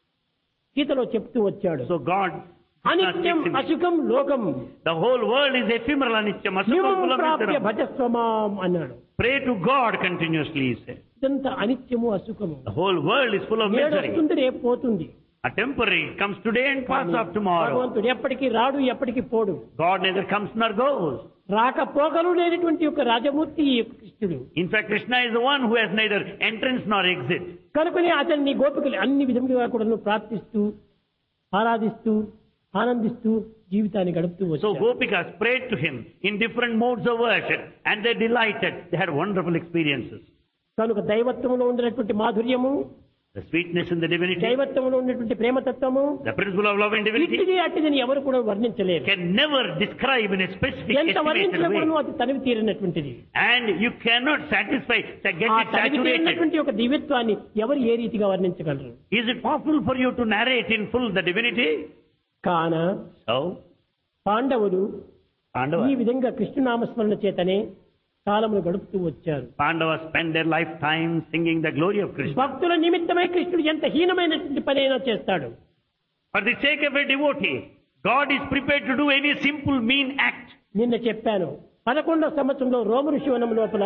గీతలో చెప్తూ వచ్చాడు, So God, అనిత్యం అసుఖం లోకం the whole world is ephemeral, anityam, asukam, నిమం kulam, ప్రాప్య nityaram. భజస్వమాం అన్నాడు. Pray to God continuously, he said. ఇదంతా అనిత్యము అసుఖము. The whole world is full of నేడు misery. వస్తుంది రేపు పోతుంది. A temporary comes today and passes off tomorrow. భగవంతుడు ఎప్పటికీ రాడు, ఎప్పటికీ పోడు. God neither comes nor goes. రాకపోకలు లేనటువంటి యొక్క రాజమూర్తి ఈ యొక్క కృష్ణుడు. In fact, Krishna is the one who has neither entrance nor exit. కనుకనే అతన్ని గోపికలు అన్ని విధములుగా కూడా ప్రార్థిస్తూ ఆరాధిస్తూ ఆనందిస్తూ జీవితాన్ని గడుపుతూ So వచ్చారు. Gopikas prayed to him in different modes of worship and they delighted. They had wonderful experiences. కనుక దైవత్వంలో ఉన్నటువంటి మాధుర్యము, The sweetness in the divinity, దైవత్వంలో ఉన్నటువంటి ప్రేమతత్వము the principle of love and divinity ఇట్టిది అట్టిదని ఎవరు కూడా వర్ణించలేరు. can never describe in a specific ఎంత estimated వర్ణించినప్పుడు way. అది తనివి తీరినటువంటిది. And you cannot satisfy, get ఆ it తనివి saturated. తీరినటువంటి ఒక దివ్యత్వాన్ని ఎవరు ఏ రీతిగా వర్ణించగలరు? Is it possible for you to narrate in full the divinity? కాన So, పాండవులు ఈ Pandavas విధంగా కృష్ణనామస్మరణ చేతనే కాలమును గడుపుతూ వచ్చారు. spend their lifetime singing the glory of Krishna. భక్తుల నిమిత్తమై కృష్ణుడు ఎంత హీనమైనటువంటి పనైనా చేస్తాడు. For the sake of a devotee, God is prepared to do any simple mean act. నిన్న చెప్పాను, 11వ సంవత్సరంలో రోమ ఋషివనం లోపల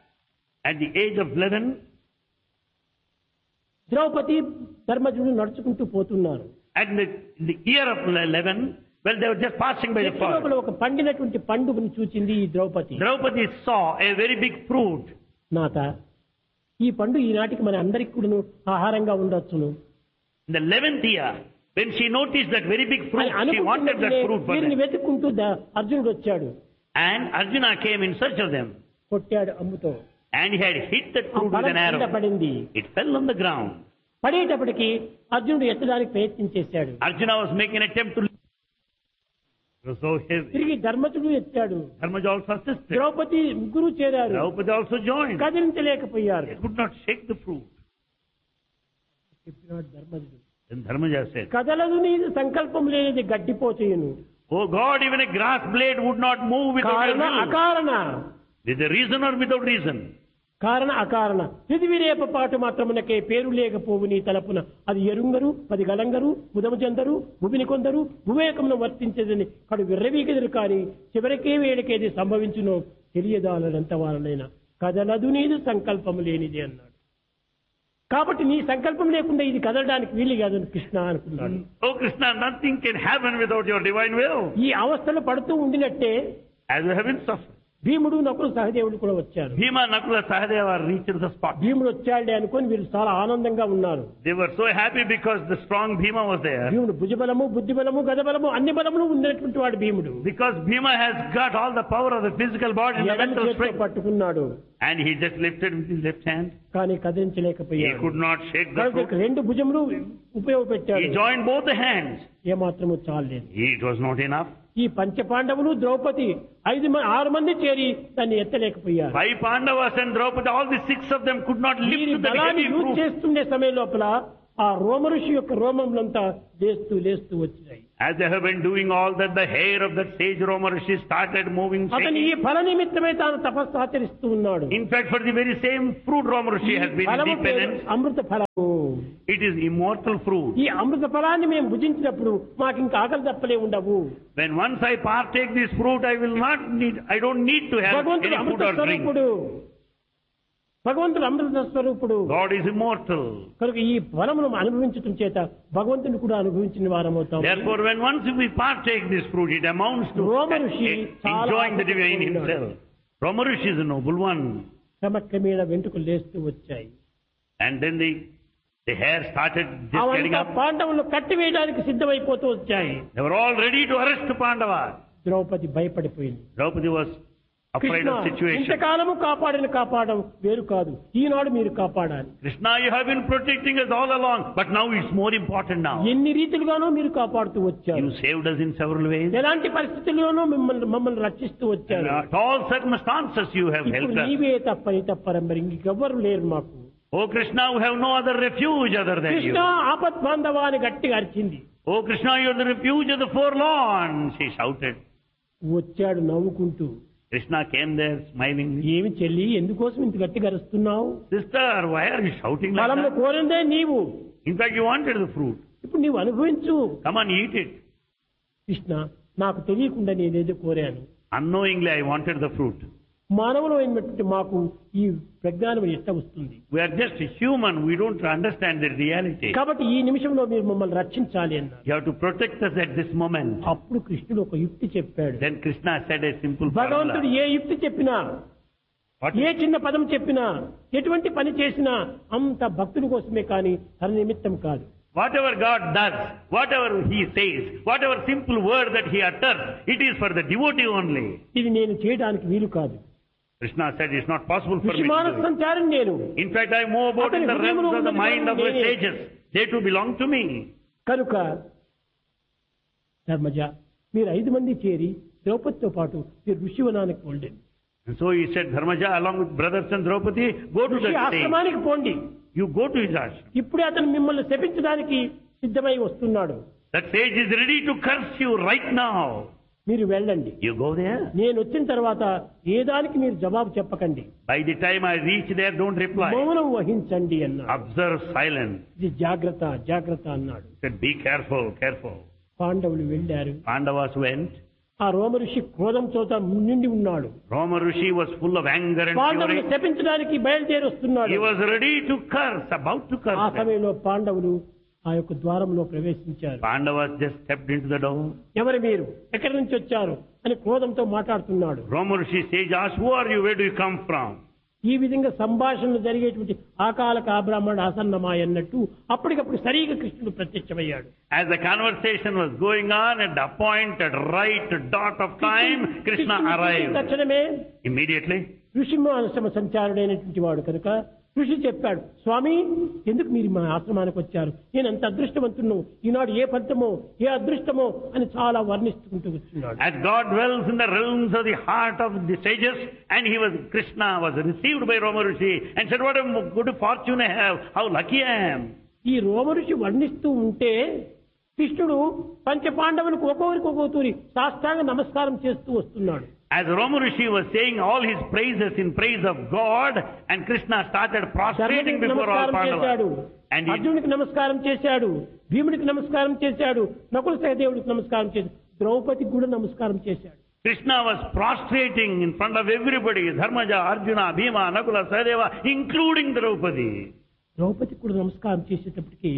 At the age of 11, Draupadi ధర్మజుడు నడుచుకుంటూ పోతున్నారు. at the year of 11, well, they were just passing by the చెట్టు లోపల forest. ఒక పండినటువంటి పండుగను చూచింది ఈ Draupadi. Draupadi saw a very big fruit. నాత ఈ పండు ఈనాటికి మన అందరికి కూడా ఆహారంగా ఉండొచ్చును In the 11th year, when she noticed that very big fruit, అని she wanted that fruit for వీరిని them. వెతుక్కుంటూ అర్జునుడు వచ్చాడు. And Arjuna came in search of them. కొట్టాడు అమ్ముతో. And he had hit that ఆ fruit with ఫలం an కింద arrow. పడింది. It fell on the ground. పడేటప్పటికి అర్జునుడు ఎత్తడానికి ప్రయత్నం చేశాడు. Arjuna was making an attempt to lift. It was so heavy. తిరిగి ధర్మజుడు ఎత్తాడు. Dharmaja also assisted. ద్రౌపది ముగ్గురు చేరారు. Draupadi also joined. కదిలించలేకపోయారు. They could not shake the fruit. చెప్పినాడు ధర్మజుడు, Then Dharmaja said, కదలదు నీ సంకల్పం లేనిది గడ్డిపోచేయును. Oh God, even a grass blade would not move without your కారణ will. అకారణ, With a reason or without reason. కారణ అకారణ పృథివీరేప పాటు మాత్రమునకే పేరు లేకపోవు నీ తలపున అది ఎరుంగరు పది గలంగరు బుధము చెందరు భూమిని కొందరు భూవేకమును వర్తించేదని కడు విర్రవీగెదరు కాని చివరికే వేడికేది సంభవించునో తెలియదాలంత వారనైనా కదలదు నీదు సంకల్పము లేనిది అన్నాడు. కాబట్టి నీ సంకల్పం లేకుండా ఇది కదలడానికి వీలు కాదు కృష్ణ అనుకున్నాడు. Oh Krishna, nothing can happen without your divine will. ఈ అవస్థలు పడుతూ ఉండినట్టే As you have been suffering. భీముడు నకులు సహదేవుడు కూడా వచ్చారు. Bhima, Nakula, Sahadeva reached the spot. భీముడు వచ్చాడే అనుకొని వీళ్ళు చాలా ఆనందంగా ఉన్నారు. They were so happy because the strong Bhima was there. భీముడు భుజబలము బుద్ధిబలము గదబలము అన్ని బలములు ఉన్నటువంటి వాడు భీముడు. Because Bhima has got all the power of the physical body and the ఎడమ mental చేతితో strength. పట్టుకున్నాడు. And he just lifted with his left hand. కానీ He కదిలించలేకపోయాడు. could not shake the కనుక fruit. రెండు భుజములు ఉపయోగపెట్టాడు. He joined both the hands. ఏమాత్రము చాలలేదు. It was not enough. ఈ పంచపాండవులు ద్రౌపది 6 మంది చేరి దాన్ని ఎత్తలేకపోయారు. 5 Pandavas and Draupadi, all the 6 of them could not lift the బలాన్ని heavy use fruit. చేస్తుండే సమయం లోపల ఆ రోమఋషి యొక్క రోమములంతా లేస్తూ వచ్చినాయి. As they have been doing all that, the hair of that sage Romarshi started moving. అతను ఈ ఫల నిమిత్తమే తాను తపస్సు ఆచరిస్తూ ఉన్నాడు. In fact, for the very same fruit Romarshi has been in dependence. అమృత ఫలము. It is immortal fruit. ఈ అమృత ఫలాన్ని మేము భుజించినప్పుడు మాకు ఇంకా ఆకలి తప్పలే ఉండవు. When once I partake this fruit, I don't need to have భగవంతుడు any food Amrutha or drink. స్వరూపుడు. భగవంతుడు అమృత స్వరూపుడు. God is immortal. కనుక ఈ ఫలమును అనుభవించటం చేత భగవంతుని కూడా అనుభవించిన వారమవుతాం. Therefore, when once we partake this fruit, it amounts to enjoying the divine himself. Romarshi is a noble one. క్రమక్రమేణ వెంట్రుకలు లేస్తూ వచ్చాయి. And then the hair started just getting up. పాండవులు కట్టివేయడానికి సిద్ధమైపోతూ వచ్చాయి. They were all ready to arrest Pandava. Draupadi భయపడిపోయింది. Draupadi was afraid of situation. ఇంతకాలము కాపాడడం వేరు కాదు, ఈనాడు మీరు కాపాడాలి. Krishna, you have been protecting us all along, but now it's more important now. ఎన్ని రీతిలుగానో మీరు కాపాడుతూ వచ్చారు. You saved us in several ways. ఎలాంటి పరిస్థితుల్లోనూ మమ్మల్ని రక్షిస్తూ వచ్చారు. At all circumstances you have helped us. నీవే తప్పరం మరి ఇంకెవ్వరు లేరు మాకు. Oh Krishna, we have no other refuge other than you. Krishna ఆపత్ బాంధవా అని గట్టిగా అరిచింది. Oh Krishna, you are the refuge of the forlorn, she shouted. వచ్చాడు నవ్వుకుంటూ. Krishna came there smiling. ఏమి చెల్లి, ఎందుకోసం ఇంత గట్టిగా అరుస్తున్నావు? Sister, why are you shouting like ఫలంలో that? కోరిందే నీవు. In fact, you wanted the fruit. ఇప్పుడు నీవు అనుభవించు. Come on, eat it. Krishna, నాకు తెలియకుండా నేనేదో కోరాను. Unknowingly, I wanted the fruit. మానవులైనటువంటి మాకు ఈ ప్రజ్ఞానం ఎట్లా వస్తుంది? We are just human. We don't understand the reality. కాబట్టి ఈ నిమిషంలో మీరు మమ్మల్ని రక్షించాలి అన్నారు. You have to protect us at this moment. అప్పుడు కృష్ణుడు ఒక యుక్తి చెప్పాడు. Then Krishna said a simple భగవంతుడు formula. ఏ యుక్తి చెప్పినా, ఏ చిన్న పదం చెప్పినా, ఎటువంటి పని చేసినా అంత భక్తుల కోసమే కానీ తన నిమిత్తం కాదు. Whatever God does, whatever He says, whatever simple word that He utters, it is for the devotee only. ఇది నేను చేయడానికి వీలు కాదు. Krishna said, it's not possible for me విషమాన to do it. సంచారం నేను. In fact, I move about in the realms of the mind of the sages. They too belong to me. కనుక ధర్మజ, మీరు 5 మంది చేరి ద్రౌపదితో పాటు మీరు ఋషివనానికి పోండి. And so he said, Dharmaja, along with brothers and Draupadi, go to that stage. ఆశ్రమానికి పోండి. You go to his ashram. ఇప్పుడే అతను మిమ్మల్ని శపించడానికి సిద్ధమై వస్తున్నాడు. That sage is ready to curse you right now. మీరు వెళ్ళండి. You go there. నేను వచ్చిన తర్వాత ఏ దానికి మీరు జవాబు చెప్పకండి. By the time I reach there, don't reply. మౌనం వహించండి అన్నాడు. Observe silence. ఇది జాగ్రత్త అన్నాడు. He said, be careful, careful. పాండవులు వెళ్ళారు. Pandavas went. ఆ రోమఋషి క్రోధంతో నిండి ఉన్నాడు. Roma Rishi was full of anger and పాండవులు fury. శపించడానికి బయలుదేరి వస్తున్నాడు. He was ready to curse, about to curse ఆ them. సమయంలో పాండవులు ఆ యొక్క ద్వారంలో ప్రవేశించారు. Pandavas just stepped into the door. ఎవరు మీరు, ఎక్కడి నుంచి వచ్చారు అని క్రోధంతో మాట్లాడుతున్నాడు. Roma Rishi sage asked, who are you, where do you come from? ఈ విధంగా సంభాషణలు జరిగేటువంటి ఆకాలక బ్రాహ్మణ ఆసన్నమాయ అన్నట్టు అప్పటికప్పుడు సరిగా కృష్ణుడు ప్రత్యక్షమయ్యాడు. As the conversation was going on, at the appointed right dot of time, Krishna arrived. తక్షణమే Immediately, ఋషిమాశ్రమ సంచారుడైనటువంటి వాడు కనుక ఋషి చెప్పాడు, స్వామి ఎందుకు మీరు మా ఆశ్రమానికి వచ్చారు? నేను ఎంత అదృష్టవంతును, ఈనాడు ఏ ఫలితమో ఏ అదృష్టమో అని చాలా వర్ణిస్తుంటూ కూర్చున్నాడు. as God dwells in the realms of the heart of the sages, and Krishna was received by Roma Rishi and said, what a good fortune I have, how lucky I am. ఈ రోమఋషి వర్ణిస్తూ ఉంటే కృష్ణుడు పంచపాండవులకు ఒక్కొక్కరి సాష్టాంగ నమస్కారం చేస్తూ వస్తున్నాడు. As Roma Rishi was saying all his praises in praise of God, and Krishna started prostrating before all Pandavas. And అర్జునుడికి నమస్కారం చేశాడు, భీముడికి నమస్కారం చేశాడు, నకుల సహదేవుడికి నమస్కారం చేశాడు, ద్రౌపదికి కూడా నమస్కారం చేశాడు. Krishna was prostrating in front of everybody, Dharmaja, Arjuna, Bhima, Nakula, Sahadeva, including Draupadi. ద్రౌపదికి కూడా నమస్కారం చేసేటప్పటికి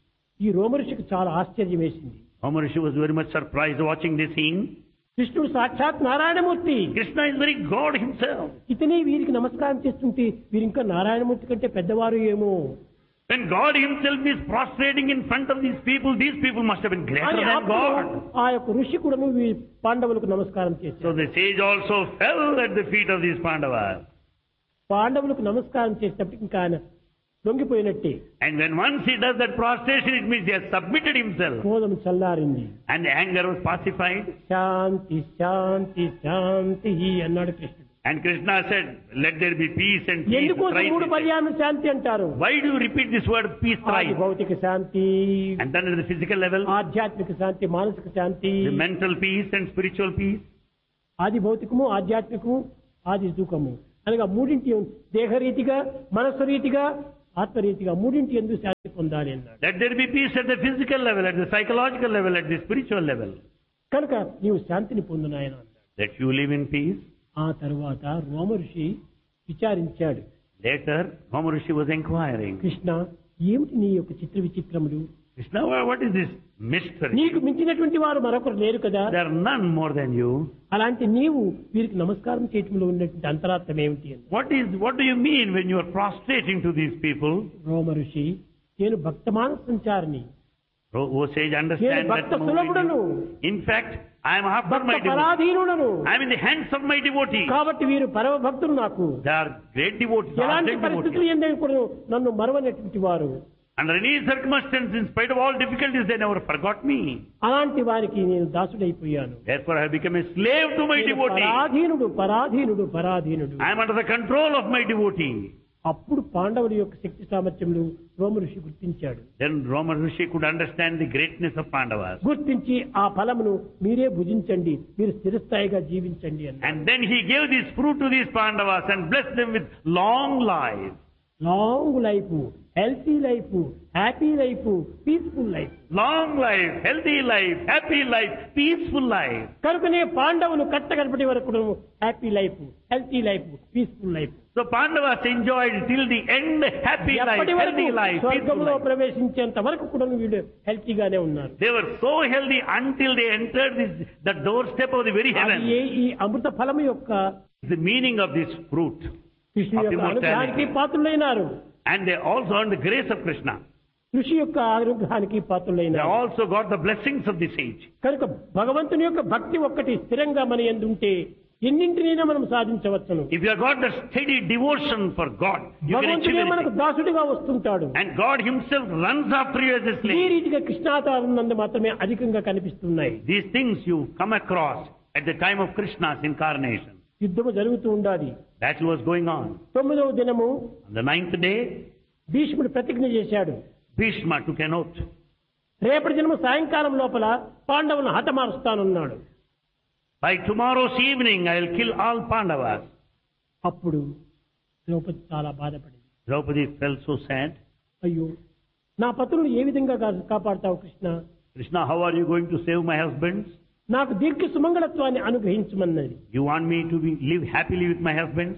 ఈ రోమఋషికి చాలా ఆశ్చర్యం వేసింది. Roma Rishi was very much surprised watching this scene. కృష్ణుడు సాక్షాత్ Narayanamurthy. Krishna is very God himself. ఇతనే వీరికి నమస్కారం చేస్తుంటే వీరు ఇంకా నారాయణమూర్తి కంటే పెద్దవారు ఏమో. When God himself is prostrating in front of these people must have been greater than God. ఆ యొక్క ఋషి కూడా పాండవులకు నమస్కారం చేశాడు. So the sage also fell at the feet of these Pandavas. పాండవులకు నమస్కారం చేసేటప్పటికి ఇంకా ఆయన లొంగిపోయినట్టే. And when once he does that prostration, it means he has submitted himself. క్రోధం చల్లారింది. And the anger was pacified. శాంతి శాంతి శాంతి అన్నాడు కృష్ణుడు. And Krishna said, let there be peace and peace. ఎందుకోసం thrice 3 he said. పర్యాయం శాంతి అంటారు? Why do you repeat this word peace ఆది thrice? భౌతిక శాంతి, And then at the physical level, ఆధ్యాత్మిక శాంతి, మానసిక శాంతి. the mental peace and spiritual peace. ఆది భౌతికము, ఆధ్యాత్మికము, ఆది సుఖము అనగా మూడింటి దేహరీతిగా, మనస్సు రీతిగా, ఆత్మరీతిగా మూడింటి ఎందుకు శాంతి పొందాలి అన్నాడు. Let there be peace at the physical level, at the psychological level, at the spiritual level. కనుక నీవు శాంతిని పొందునాయన అన్నాడు. That you live in peace. ఆ తరువాత రోమ ఋషి విచారించాడు. Later, Rama Rishi was inquiring. Krishna, ఏమిటి నీ యొక్క చిత్ర విచిత్రములు? Krishna, what is this mystery? నీకు మించినటువంటి వారు మరొకరు లేరు కదా. There are none more than you. అలాంటి నీవు వీరికి నమస్కారం చేయటంలో ఉన్నటువంటి అంతరార్థం ఏమిటి అని. What do you mean when you are prostrating to these people? రోమ ఋషి, నేను భక్తమాన సంచారిని, O sage, understand నేను భక్త that సులభుడను, in fact, I am after Bhakta my devotee. పరాధీనుడను. I am in the hands of my devotee. కాబట్టి వీరు పరమ భక్తులు. నాకు They are great devotees. ఎలాంటి ardent పరిస్థితులు devotees. ఏందని కూడా నన్ను మరవనటువంటి వారు. Under any circumstance, in spite of all difficulties, they never forgot me. అలాంటి వారికి నేను దాసుడైపోయాను. Therefore, I have become a slave to my నేను devotee. పరాధీనుడు పరాధీనుడు పరాధీనుడు. I am under the control of my devotee. అప్పుడు పాండవుల యొక్క శక్తి సామర్థ్యములు రోమ ఋషి గుర్తించాడు. Then Rama Rishi could understand the greatness of Pandavas. గుర్తించి ఆ ఫలమును మీరే భుజించండి, మీరు స్థిరస్థాయిగా జీవించండి అన్నాడు. And then he gave this fruit to these Pandavas and blessed them with long life. Long life, healthy life, happy life, peaceful life. Long life, healthy life, happy life, peaceful life. కనుకనే పాండవులు కట్టగడపటి వరకు happy life, healthy life, peaceful life. So Pandavas enjoyed till the end happy life, ఎప్పటి వరకు healthy life, peaceful స్వర్గంలో life. ప్రవేశించేంత వరకు కూడా వీళ్ళు హెల్తీగానే ఉన్నారు. They were so healthy until they entered the doorstep of the very అది heaven. ఈ అమృత ఫలము యొక్క The meaning of this fruit. Krishna of యొక్క immortality. అనుగ్రహానికి పాత్రులైనారు. And they also earned the grace of Krishna. ఋషి యొక్క అనుగ్రహానికి They పాత్రులైనారు. also got the blessings of the sage. కనుక భగవంతుని యొక్క భక్తి ఒక్కటి స్థిరంగా మన యందు ఉంటే ఎన్నింటినైనా మనం సాధించవచ్చును. If you have got the steady devotion for God, you can achieve భగవంతుడే మనకు anything. దాసుడిగా వస్తుంటాడు. And God himself runs after you as a ఈ slave. రీతిగా కృష్ణావతారం నందు మాత్రమే అధికంగా కనిపిస్తున్నాయి. These things you come across at the time of Krishna's incarnation. యుద్ధము జరుగుతూ ఉండాలి. Battle was going on. 9వ దినము On the 9th day, భీష్ముడు ప్రతిజ్ఞ చేశాడు. Bhishma took an oath. రేపటి దినము సాయంకాలం లోపల పాండవులను హతమారుస్తానన్నాడు. By tomorrow's evening, I will kill all Pandavas. అప్పుడు ద్రౌపది చాలా బాధపడింది. Draupadi felt so sad. అయ్యో, నా పతులను ఏ విధంగా కాపాడుతావు Krishna? Krishna, how are you going to save my husbands? నాకు దీర్ఘ సుమంగళత్వాన్ని అనుగ్రహించమన్నది. You want me to live happily with my husbands?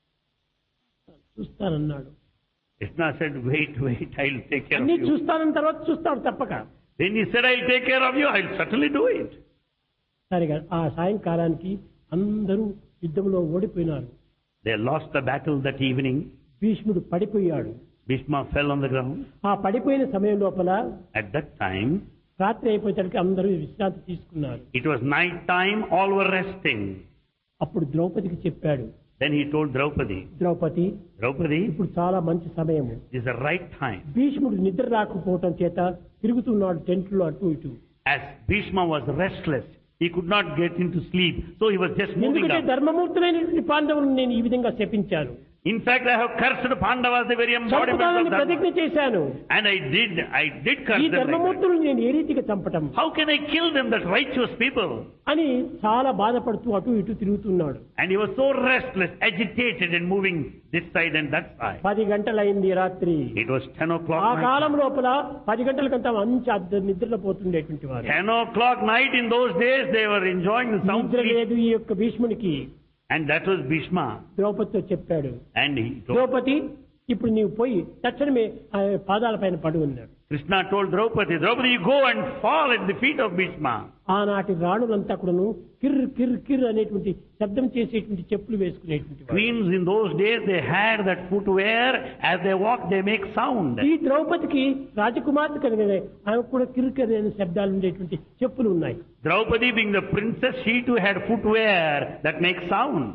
చూస్తానన్నాడు. Krishna said, wait, I will take care of అన్ని you. చూస్తానన్న తర్వాత చూస్తాడు తప్పక. Then he said, I will take care of you. I will certainly do it. సరిగా ఆ సాయంకాలానికి అందరూ యుద్ధంలో ఓడిపోయినారు. They lost the battle that evening. భీష్ముడు పడిపోయాడు. Bhishma fell on the ground. ఆ పడిపోయిన సమయం లోపల At that time, రాత్రి అయిపోయేసరికి అందరూ విశ్రాంతి తీసుకున్నారు. it was night time, all were resting. అప్పుడు ద్రౌపదికి చెప్పాడు. Then he told Draupadi, Draupadi, Draupadi, ఇప్పుడు చాలా మంచి సమయము. this is the right time. భీష్ముడు నిద్ర రాకపోవటం చేత తిరుగుతున్నాడు టెంట్లో అటు ఇటు. As Bhishma was restless, he could not get into sleep, so he was just moving ఎందుకంటే up. ధర్మమూర్తులైనటువంటి పాండవులను నేను ఈ విధంగా శపించాను. In fact, I have cursed Pandavas, the very embodiment చంపుతానని of ప్రతిజ్ఞ Dharma. చేశాను. And I did curse ఈ them like that. ధర్మమూర్తులను నేను ఏ రీతిగా చంపటం How can I kill them, that righteous people? అని చాలా బాధపడుతూ అటు ఇటు తిరుగుతున్నాడు. And he was so restless, agitated and moving this side and that side. 10 గంటలైంది రాత్రి. It was 10 o'clock ఆ కాలం night. లోపల 10 గంటలకంతా మంచి నిద్రలో పోతుండేటువంటి వారు. 10 o'clock night in those days, they were enjoying the sound నిద్ర sleep. లేదు ఈ యొక్క భీష్మునికి. And that was Bhishma. ద్రౌపదితో చెప్పాడు, And he told, ద్రౌపది ఇప్పుడు నీవు పోయి తక్షణమే ఆ పాదాల పైన పడు ఉన్నాడు. Krishna told Draupadi, Draupadi, you go and fall at the feet of Bhishma. ఆనాటి రాణులంతా కూడాను కిర్ కిర్ కిర్ అనేటువంటి శబ్దం చేసేటువంటి చెప్పులు వేసుకునేటువంటి వారు. Queens in those days, they had that footwear. As they walk, they make sound. ఈ ద్రౌపదికి రాజకుమార్తె కనుక ఆమె కూడా కిర్ కిర్ అనే శబ్దాలు ఉండేటువంటి చెప్పులు ఉన్నాయి. Draupadi being the princess, she too had footwear that makes sound.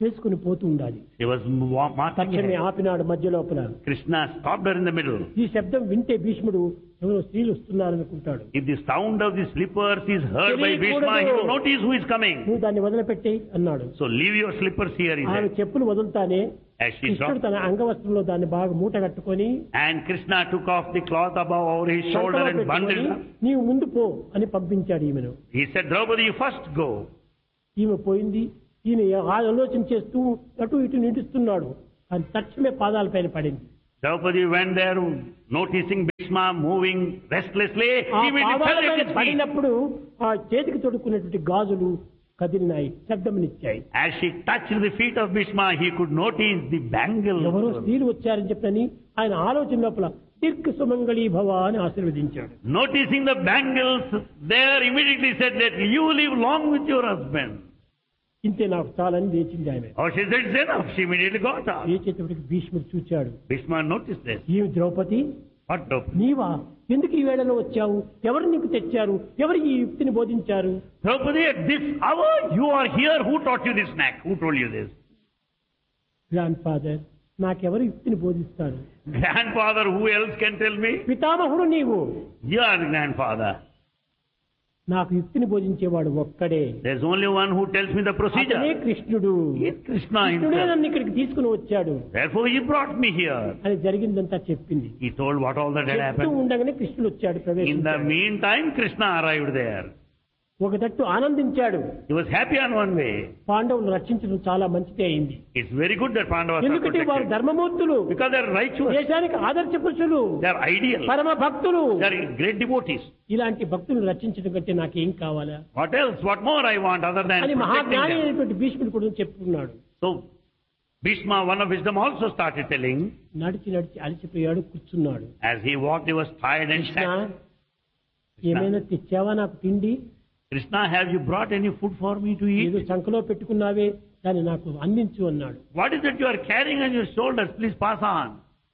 చేసుకుని పోతూ ఉండాలి. She was marching తక్షణమే ahead. ఆపినాడు మధ్య లోపల. Krishna stopped her in the middle. ఈ శబ్దం వింటే భీష్ముడు ఎవరో స్త్రీలు వస్తున్నారనుకుంటాడు. If the sound of the slippers is heard by Bhishma, he will notice who is coming. నువ్వు దాన్ని వదిలిపెట్టి అన్నాడు. So leave your slippers here, he ఆమె said. చెప్పులు వదులుతానే As she కృష్ణుడు dropped, తన అంగవస్త్రంలో దాన్ని బాగా మూట కట్టుకొని and Krishna took off the cloth above over his shoulder సంకలో and bundled పెట్టుకొని, it. నీవు ముందు పో అని పంపించాడు ఈమెను. He said, Draupadi, you first go. ఈమె పోయింది. ఈయన ఆలోచన చేస్తూ అటు ఇటు నిడుస్తున్నాడు. అని తక్షణమే పాదాలపైన పడింది. Draupadi went there, noticing Bhishma moving restlessly. ఆ He immediately fell at పాదాలపైన his feet. పడినప్పుడు ఆ చేతికి తొడుక్కున్నటువంటి గాజులు కదిలినాయి, శబ్దమునిచ్చాయి. As she touched the feet of Bhishma, he could notice the bangles. ఎవరో స్త్రీలు వచ్చారని చెప్పని ఆయన ఆలోచన లోపల దీర్ఘ సుమంగళీ భవ అని ఆశీర్వదించాడు. Noticing the bangles, there immediately said that you live long with your husband. ఇంతే నాకు చాలని లేచింది ఆమె. Oh, she said, it's enough. She immediately got up. లేచేటప్పటికి భీష్ముడు చూచాడు. Bhishma noticed this. ఈ ద్రౌపది What Draupadi? నీవా, ఎందుకు ఈ వేళలో వచ్చావు, ఎవరు నీకు తెచ్చారు, ఎవరు ఈ యుక్తిని బోధించారు? Draupadi, at this hour you are here. Who taught you this knack? Who told you this? Grand father, నాకెవరు యుక్తిని బోధిస్తారు? Grandfather, who else can tell me? పితామహుడు నీవు, You are the grandfather. నాకు యుక్తిని బోధించేవాడు ఒక్కడే. There's only one who tells me the అతనే procedure. కృష్ణుడు. It's Krishna కృష్ణుడే himself. నన్ను ఇక్కడికి తీసుకుని వచ్చాడు Therefore he brought me here. అని జరిగిందంతా చెప్పింది. He told what all that had చెప్తూ happened. ఉండగానే కృష్ణుడు వచ్చాడు, In the ప్రవేశించాడు. meantime, Krishna arrived there. ఒక తట్టు ఆనందించాడు. He was happy on one way. పాండవులు రక్షించడం చాలా మంచిదే అయింది. It's very good that Pandavas are ఎందుకంటే వారు protected. ధర్మమూర్తులు, Because they're righteous. దేశానికి ఆదర్శ పురుషులు, They're ideal. పరమ భక్తులు. They're great devotees. ఇలాంటి భక్తులను రక్షించడం కంటే నాకేం కావాలా What else? What more I want other than అని protecting మహాజ్ఞాని them? అయినటువంటి భీష్ముడు కూడా చెప్పుకున్నాడు. So, Bhishma, one of wisdom, also started telling. నడిచి నడిచి అలసిపోయాడు, కూర్చున్నాడు. As he walked, he was tired and Krishna, sat. ఏమైనా తెచ్చావా నాకు తిండి? Krishna, have you brought any food for me to ఏదో eat? సంకలో పెట్టుకున్నావే, దాన్ని నాకు అందించు అన్నాడు. What is it you are carrying on your shoulders? Please pass on.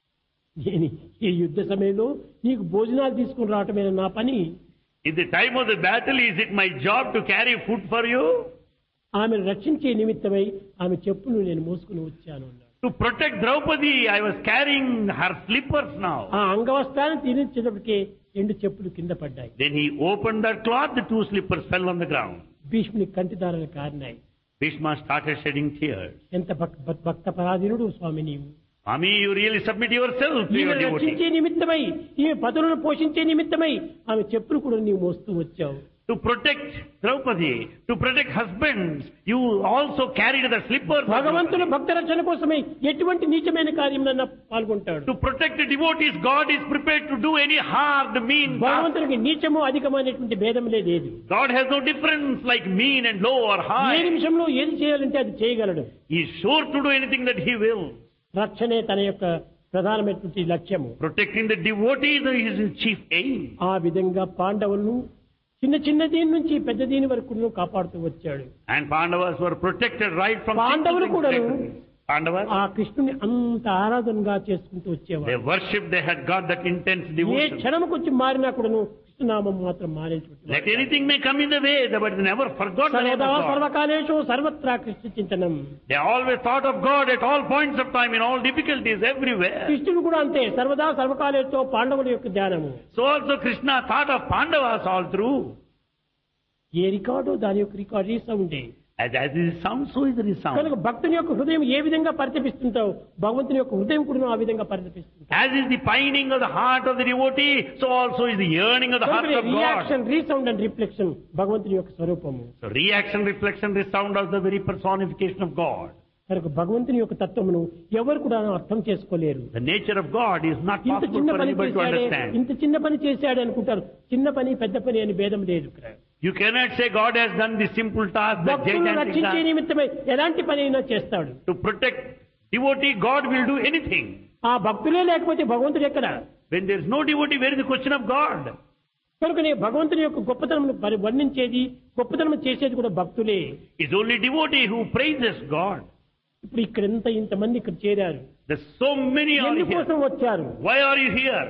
ఈ యుద్ధ సమయంలో నీకు భోజనాలు తీసుకుని రావటమేనా నా పని? In the time of the battle, is it my job to carry food for you? ఆమెను రక్షించే నిమిత్తమై ఆమె చెప్పులు నేను మోసుకుని వచ్చాను అన్నాడు. To protect Draupadi, I was carrying her slippers now. ఆ అంగవస్త్రాన్ని తినించేటప్పటికే 2 చెప్పులు కింద పడ్డాయి. Then he opened that cloth, the 2 slippers fell on the ground. భీష్ముని కంటిదారులు కారినాయి. Bhishma started shedding tears. ఎంత భక్త పరాధీనుడు స్వామి నీవు. Swami, you really submit yourself to ఈమె your రక్షించే devotee. నిమిత్తమై, ఈమె పదులను పోషించే నిమిత్తమై ఆమె చెప్పులు కూడా నీవు మోస్తూ వచ్చావు. To protect Draupadi, to protect husbands, you also carried the slippers. of భగవంతుని Draupadi. భక్త రక్షణ కోసమై ఎటువంటి నీచమైన కార్యంలో పాల్గొంటాడు. To protect the devotees, God is prepared to do any hard, mean task. భగవంతునికి నీచము అధికమైనటువంటి భేదములే లేదు. God has no difference like mean and low or A high. నిమిషంలో ఏది చేయాలంటే అది చేయగలడు. He is sure to do anything that he will. రక్షణే తన యొక్క ప్రధానమైనటువంటి లక్ష్యము. Protecting the devotees is his chief aim. ఆ విధంగా పాండవులను చిన్న దీని నుంచి పెద్ద దీని వరకు కాపాడుతూ వచ్చాడు. And Pandavas were protected right from పాండవులు simple కూడాను things like this. Pandavas, ఆ కృష్ణుని అంత ఆరాధనగా చేసుకుంటూ they వచ్చేవాడు. worshipped, they had got that intense A devotion. క్షణముకు వచ్చి మారినా కూడాను కృష్ణనామం మాత్రం మారేటువంటి Let anything may come in the way, but they never forgot the name సర్వదా of God. సర్వకాలేషు సర్వత్రా Krishna చింతనం. They always thought of God at all points of time, in all difficulties, everywhere. కృష్ణుడు కూడా అంతే, సర్వదా సర్వకాలేతో పాండవుల యొక్క ధ్యానము. So also Krishna thought of Pandavas all through. A record దాని యొక్క record రీసౌండే. As is sound, so is the sound. కనుక భక్తుని యొక్క హృదయం ఏ విధంగా పరితపిస్తుంటావు, భగవంతుని యొక్క హృదయం కూడా ఆ విధంగా పరితపిస్తుంది. As is the pining of the heart of the devotee, so also is the yearning of the heart of God. Reaction, resound and reflection భగవంతుని యొక్క స్వరూపము. So reaction, reflection, resound are the very personification of God. కనుక భగవంతుని యొక్క తత్వమును ఎవరు కూడా అర్థం చేసుకోలేరు. The nature of God is not ఇంత possible చిన్న for పని anybody to చేశాడే, understand. ఇంత చిన్న పని చేశాడు అనుకుంటారు. చిన్న పని పెద్ద పని అని భేదం లేదు ఇక్కడ. You cannot say God has done the simple task, the భక్తులను gigantic రక్షించే task. నిమిత్తమై ఎలాంటి పని అయినా చేస్తాడు. To protect devotee, God will do anything. ఆ భక్తులే లేకపోతే భగవంతుడు ఎక్కడ? When there is no devotee, where is the question of God? కనుకనే భగవంతుని యొక్క గొప్పతనం వర్ణించేది, గొప్పతనం చేసేది కూడా భక్తులే. It's only devotee who praises God. ఇప్పుడు ఇక్కడ ఇంతమంది ఇక్కడ చేరారు. There's so many are ఎందుకోసం here. వచ్చారు? Why are you here?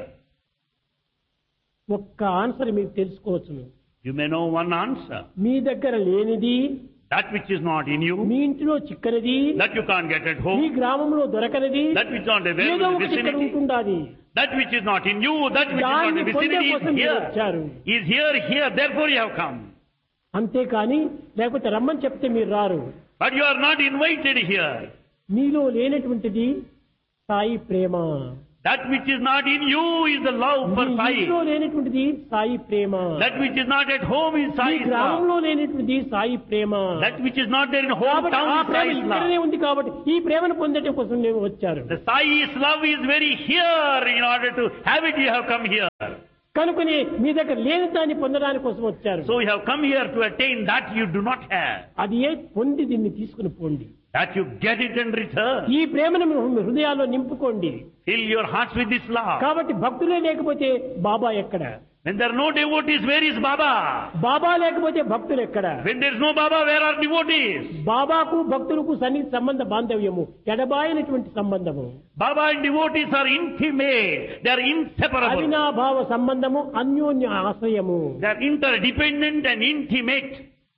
ఒక్క ఆన్సర్ మీరు తెలుసుకోవచ్చును. You may know one answer. మీ దగ్గర లేనిది That which is not in you, మీ ఇంటిలో చిక్కనిది, that you can't get at me home, గ్రామంలో దొరకనిది, that which is not ఏదో available in the ఒకటి ఇక్కడ vicinity, ఉంటుండాది. that which is not in you, that which is not in దాన్ని the పొందే vicinity కోసం is మీరు here. వచ్చారు. Is here, therefore you have come. అంతేకాని లేకపోతే రమ్మని చెప్తే మీరు రారు. But you are not invited here. మీలో లేనటువంటిది సాయి ప్రేమ. That which is not in you is the love for me Sai. ఇంట్లో లేనటువంటిది సాయి ప్రేమ. That which is not at home is me Sai's love. గ్రామంలో లేనటువంటిది సాయి ప్రేమ. That which is not there in కాబట్టి hometown ఆ is Prema Sai's ఇక్కడనే love. ఉంది కాబట్టి ఈ ప్రేమను పొందడం కోసం నేను వచ్చారు. The Sai's love is very here. In order to have it, you have come here. కనుకనే మీ దగ్గర లేని దాన్ని పొందడానికి కోసం వచ్చారు. So you have come here to attain that you do not have. అది ఏ పొంది దీన్ని తీసుకుని పోండి. That you get it in return. ఈ ప్రేమను మీ హృదయాల్లో నింపుకోండి. Fill your hearts with this love. కాబట్టి భక్తులే లేకపోతే బాబా ఎక్కడ? When there are no devotees, where is Baba? బాబా లేకపోతే భక్తులు ఎక్కడ? When there is no Baba, where are devotees? బాబాకు భక్తులకు సన్నిహిత సంబంధ బాంధవ్యము ఎడబాయినటువంటి సంబంధము. Baba and devotees are intimate. They are inseparable. అవినాభావ సంబంధము, అన్యోన్య ఆశ్రయము. They are interdependent and intimate.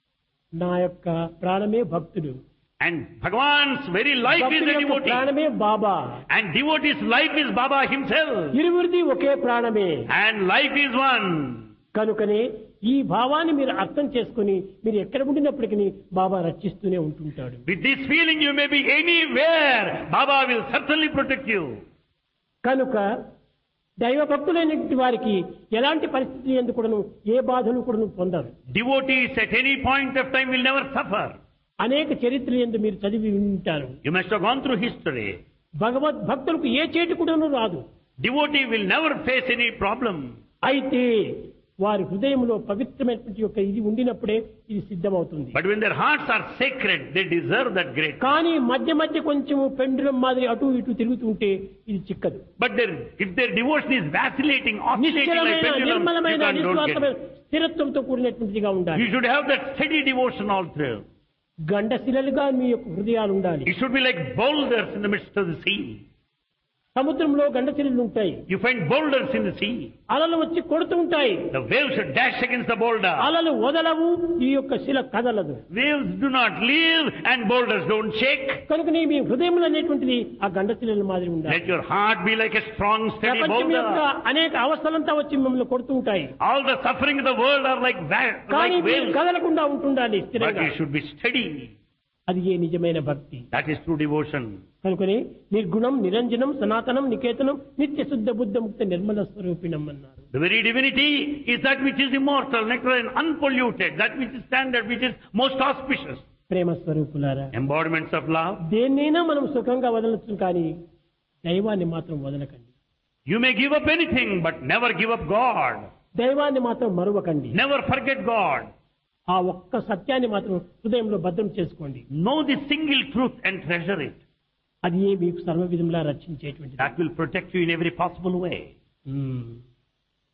నా యొక్క ప్రాణమే భక్తుడు. And Bhagavan's very life is భక్తుడి the యొక్క devotee. ప్రాణమే బాబా. And devotee's life is Baba himself. ఇరువురిది ఒకే ప్రాణమే. And life is one. కనుకనే ఈ భావాన్ని మీరు అర్థం చేసుకుని మీరు ఎక్కడ ఉండినప్పటికీ బాబా రక్షిస్తూనే ఉంటుంటాడు. With this feeling you may be anywhere. Baba will certainly protect you. కనుక దైవ భక్తులైనటువంటి వారికి ఎలాంటి పరిస్థితి ఎందుకు కూడాను ఏ బాధలు కూడాను పొందరు. Devotees at any point of time will never suffer. అనేక చరిత్రలు ఎందు మీరు చదివి ఉంటారు. You must have gone through history. భగవద్ భక్తులకు ఏ చేటు కూడాను రాదు. Devotee will never face any problem. అయితే వారి హృదయంలో పవిత్రమైనటువంటి యొక్క ఇది ఉండినప్పుడే ఇది సిద్ధమవుతుంది. But when their hearts are sacred, they deserve that great. కానీ మధ్య మధ్య కొంచెం పెండులం మాదిరి అటు ఇటు తిరుగుతుంటే ఇది చిక్కదు. But if their devotion is vacillating, oscillating like నిశ్చలమైన pendulum, you నిర్మలమైన don't get నిస్వార్థమైన it. స్థిరత్వంతో కూడినటువంటిదిగా ఉండాలి. You should have that steady devotion all through. గండశిలలుగా మీ యొక్క హృదయాలు ఉండాలి. It should be like boulders in the midst of the sea. సముద్రంలో గండశిలలు ఉంటాయి. You find boulders in the sea. అలలు వచ్చి కొడుతూ ఉంటాయి. The waves should dash against the boulder. అలలు వదలవు, ఈ యొక్క శిల కదలదు. Waves do not leave and boulders don't shake. కనుక మీ హృదయములు అనేటువంటిది ఆ గండశిలల మాదిరి ఉండాలి. Let your heart be like a strong, steady ప్రపంచం యొక్క boulder. అనేక అవస్థలంతా వచ్చి మిమ్మల్ని కొడుతూ ఉంటాయి. All the suffering of the world are like కానీ మీరు waves. కదలకుండా ఉంటుండాలి But స్థిరంగా. you should be steady. అది ఏ నిజమైన భక్తి. That is true devotion. కనుకనే నిర్గుణం, నిరంజనం, సనాతనం, నికేతనం, నిత్య శుద్ధ బుద్ధ ముక్త నిర్మల స్వరూపిణం అన్నారు. The very divinity is that which is immortal, nectar and unpolluted, that which is standard, which is most auspicious. ప్రేమ స్వరూపులారా, Embodiments of love. దేన్నైనా మనం సుఖంగా వదలొచ్చు కానీ దైవాన్ని మాత్రం వదలకండి. You may give up anything, but never give up God. దైవాన్ని మాత్రం మరువకండి. Never forget God. ఆ ఒక్క సత్యాన్ని మాత్రం హృదయంలో భద్రం చేసుకోండి. Know the single truth and treasure it. అది మీకు సర్వ విధంలా రక్షించేటువంటిది. That will protect you in every possible way.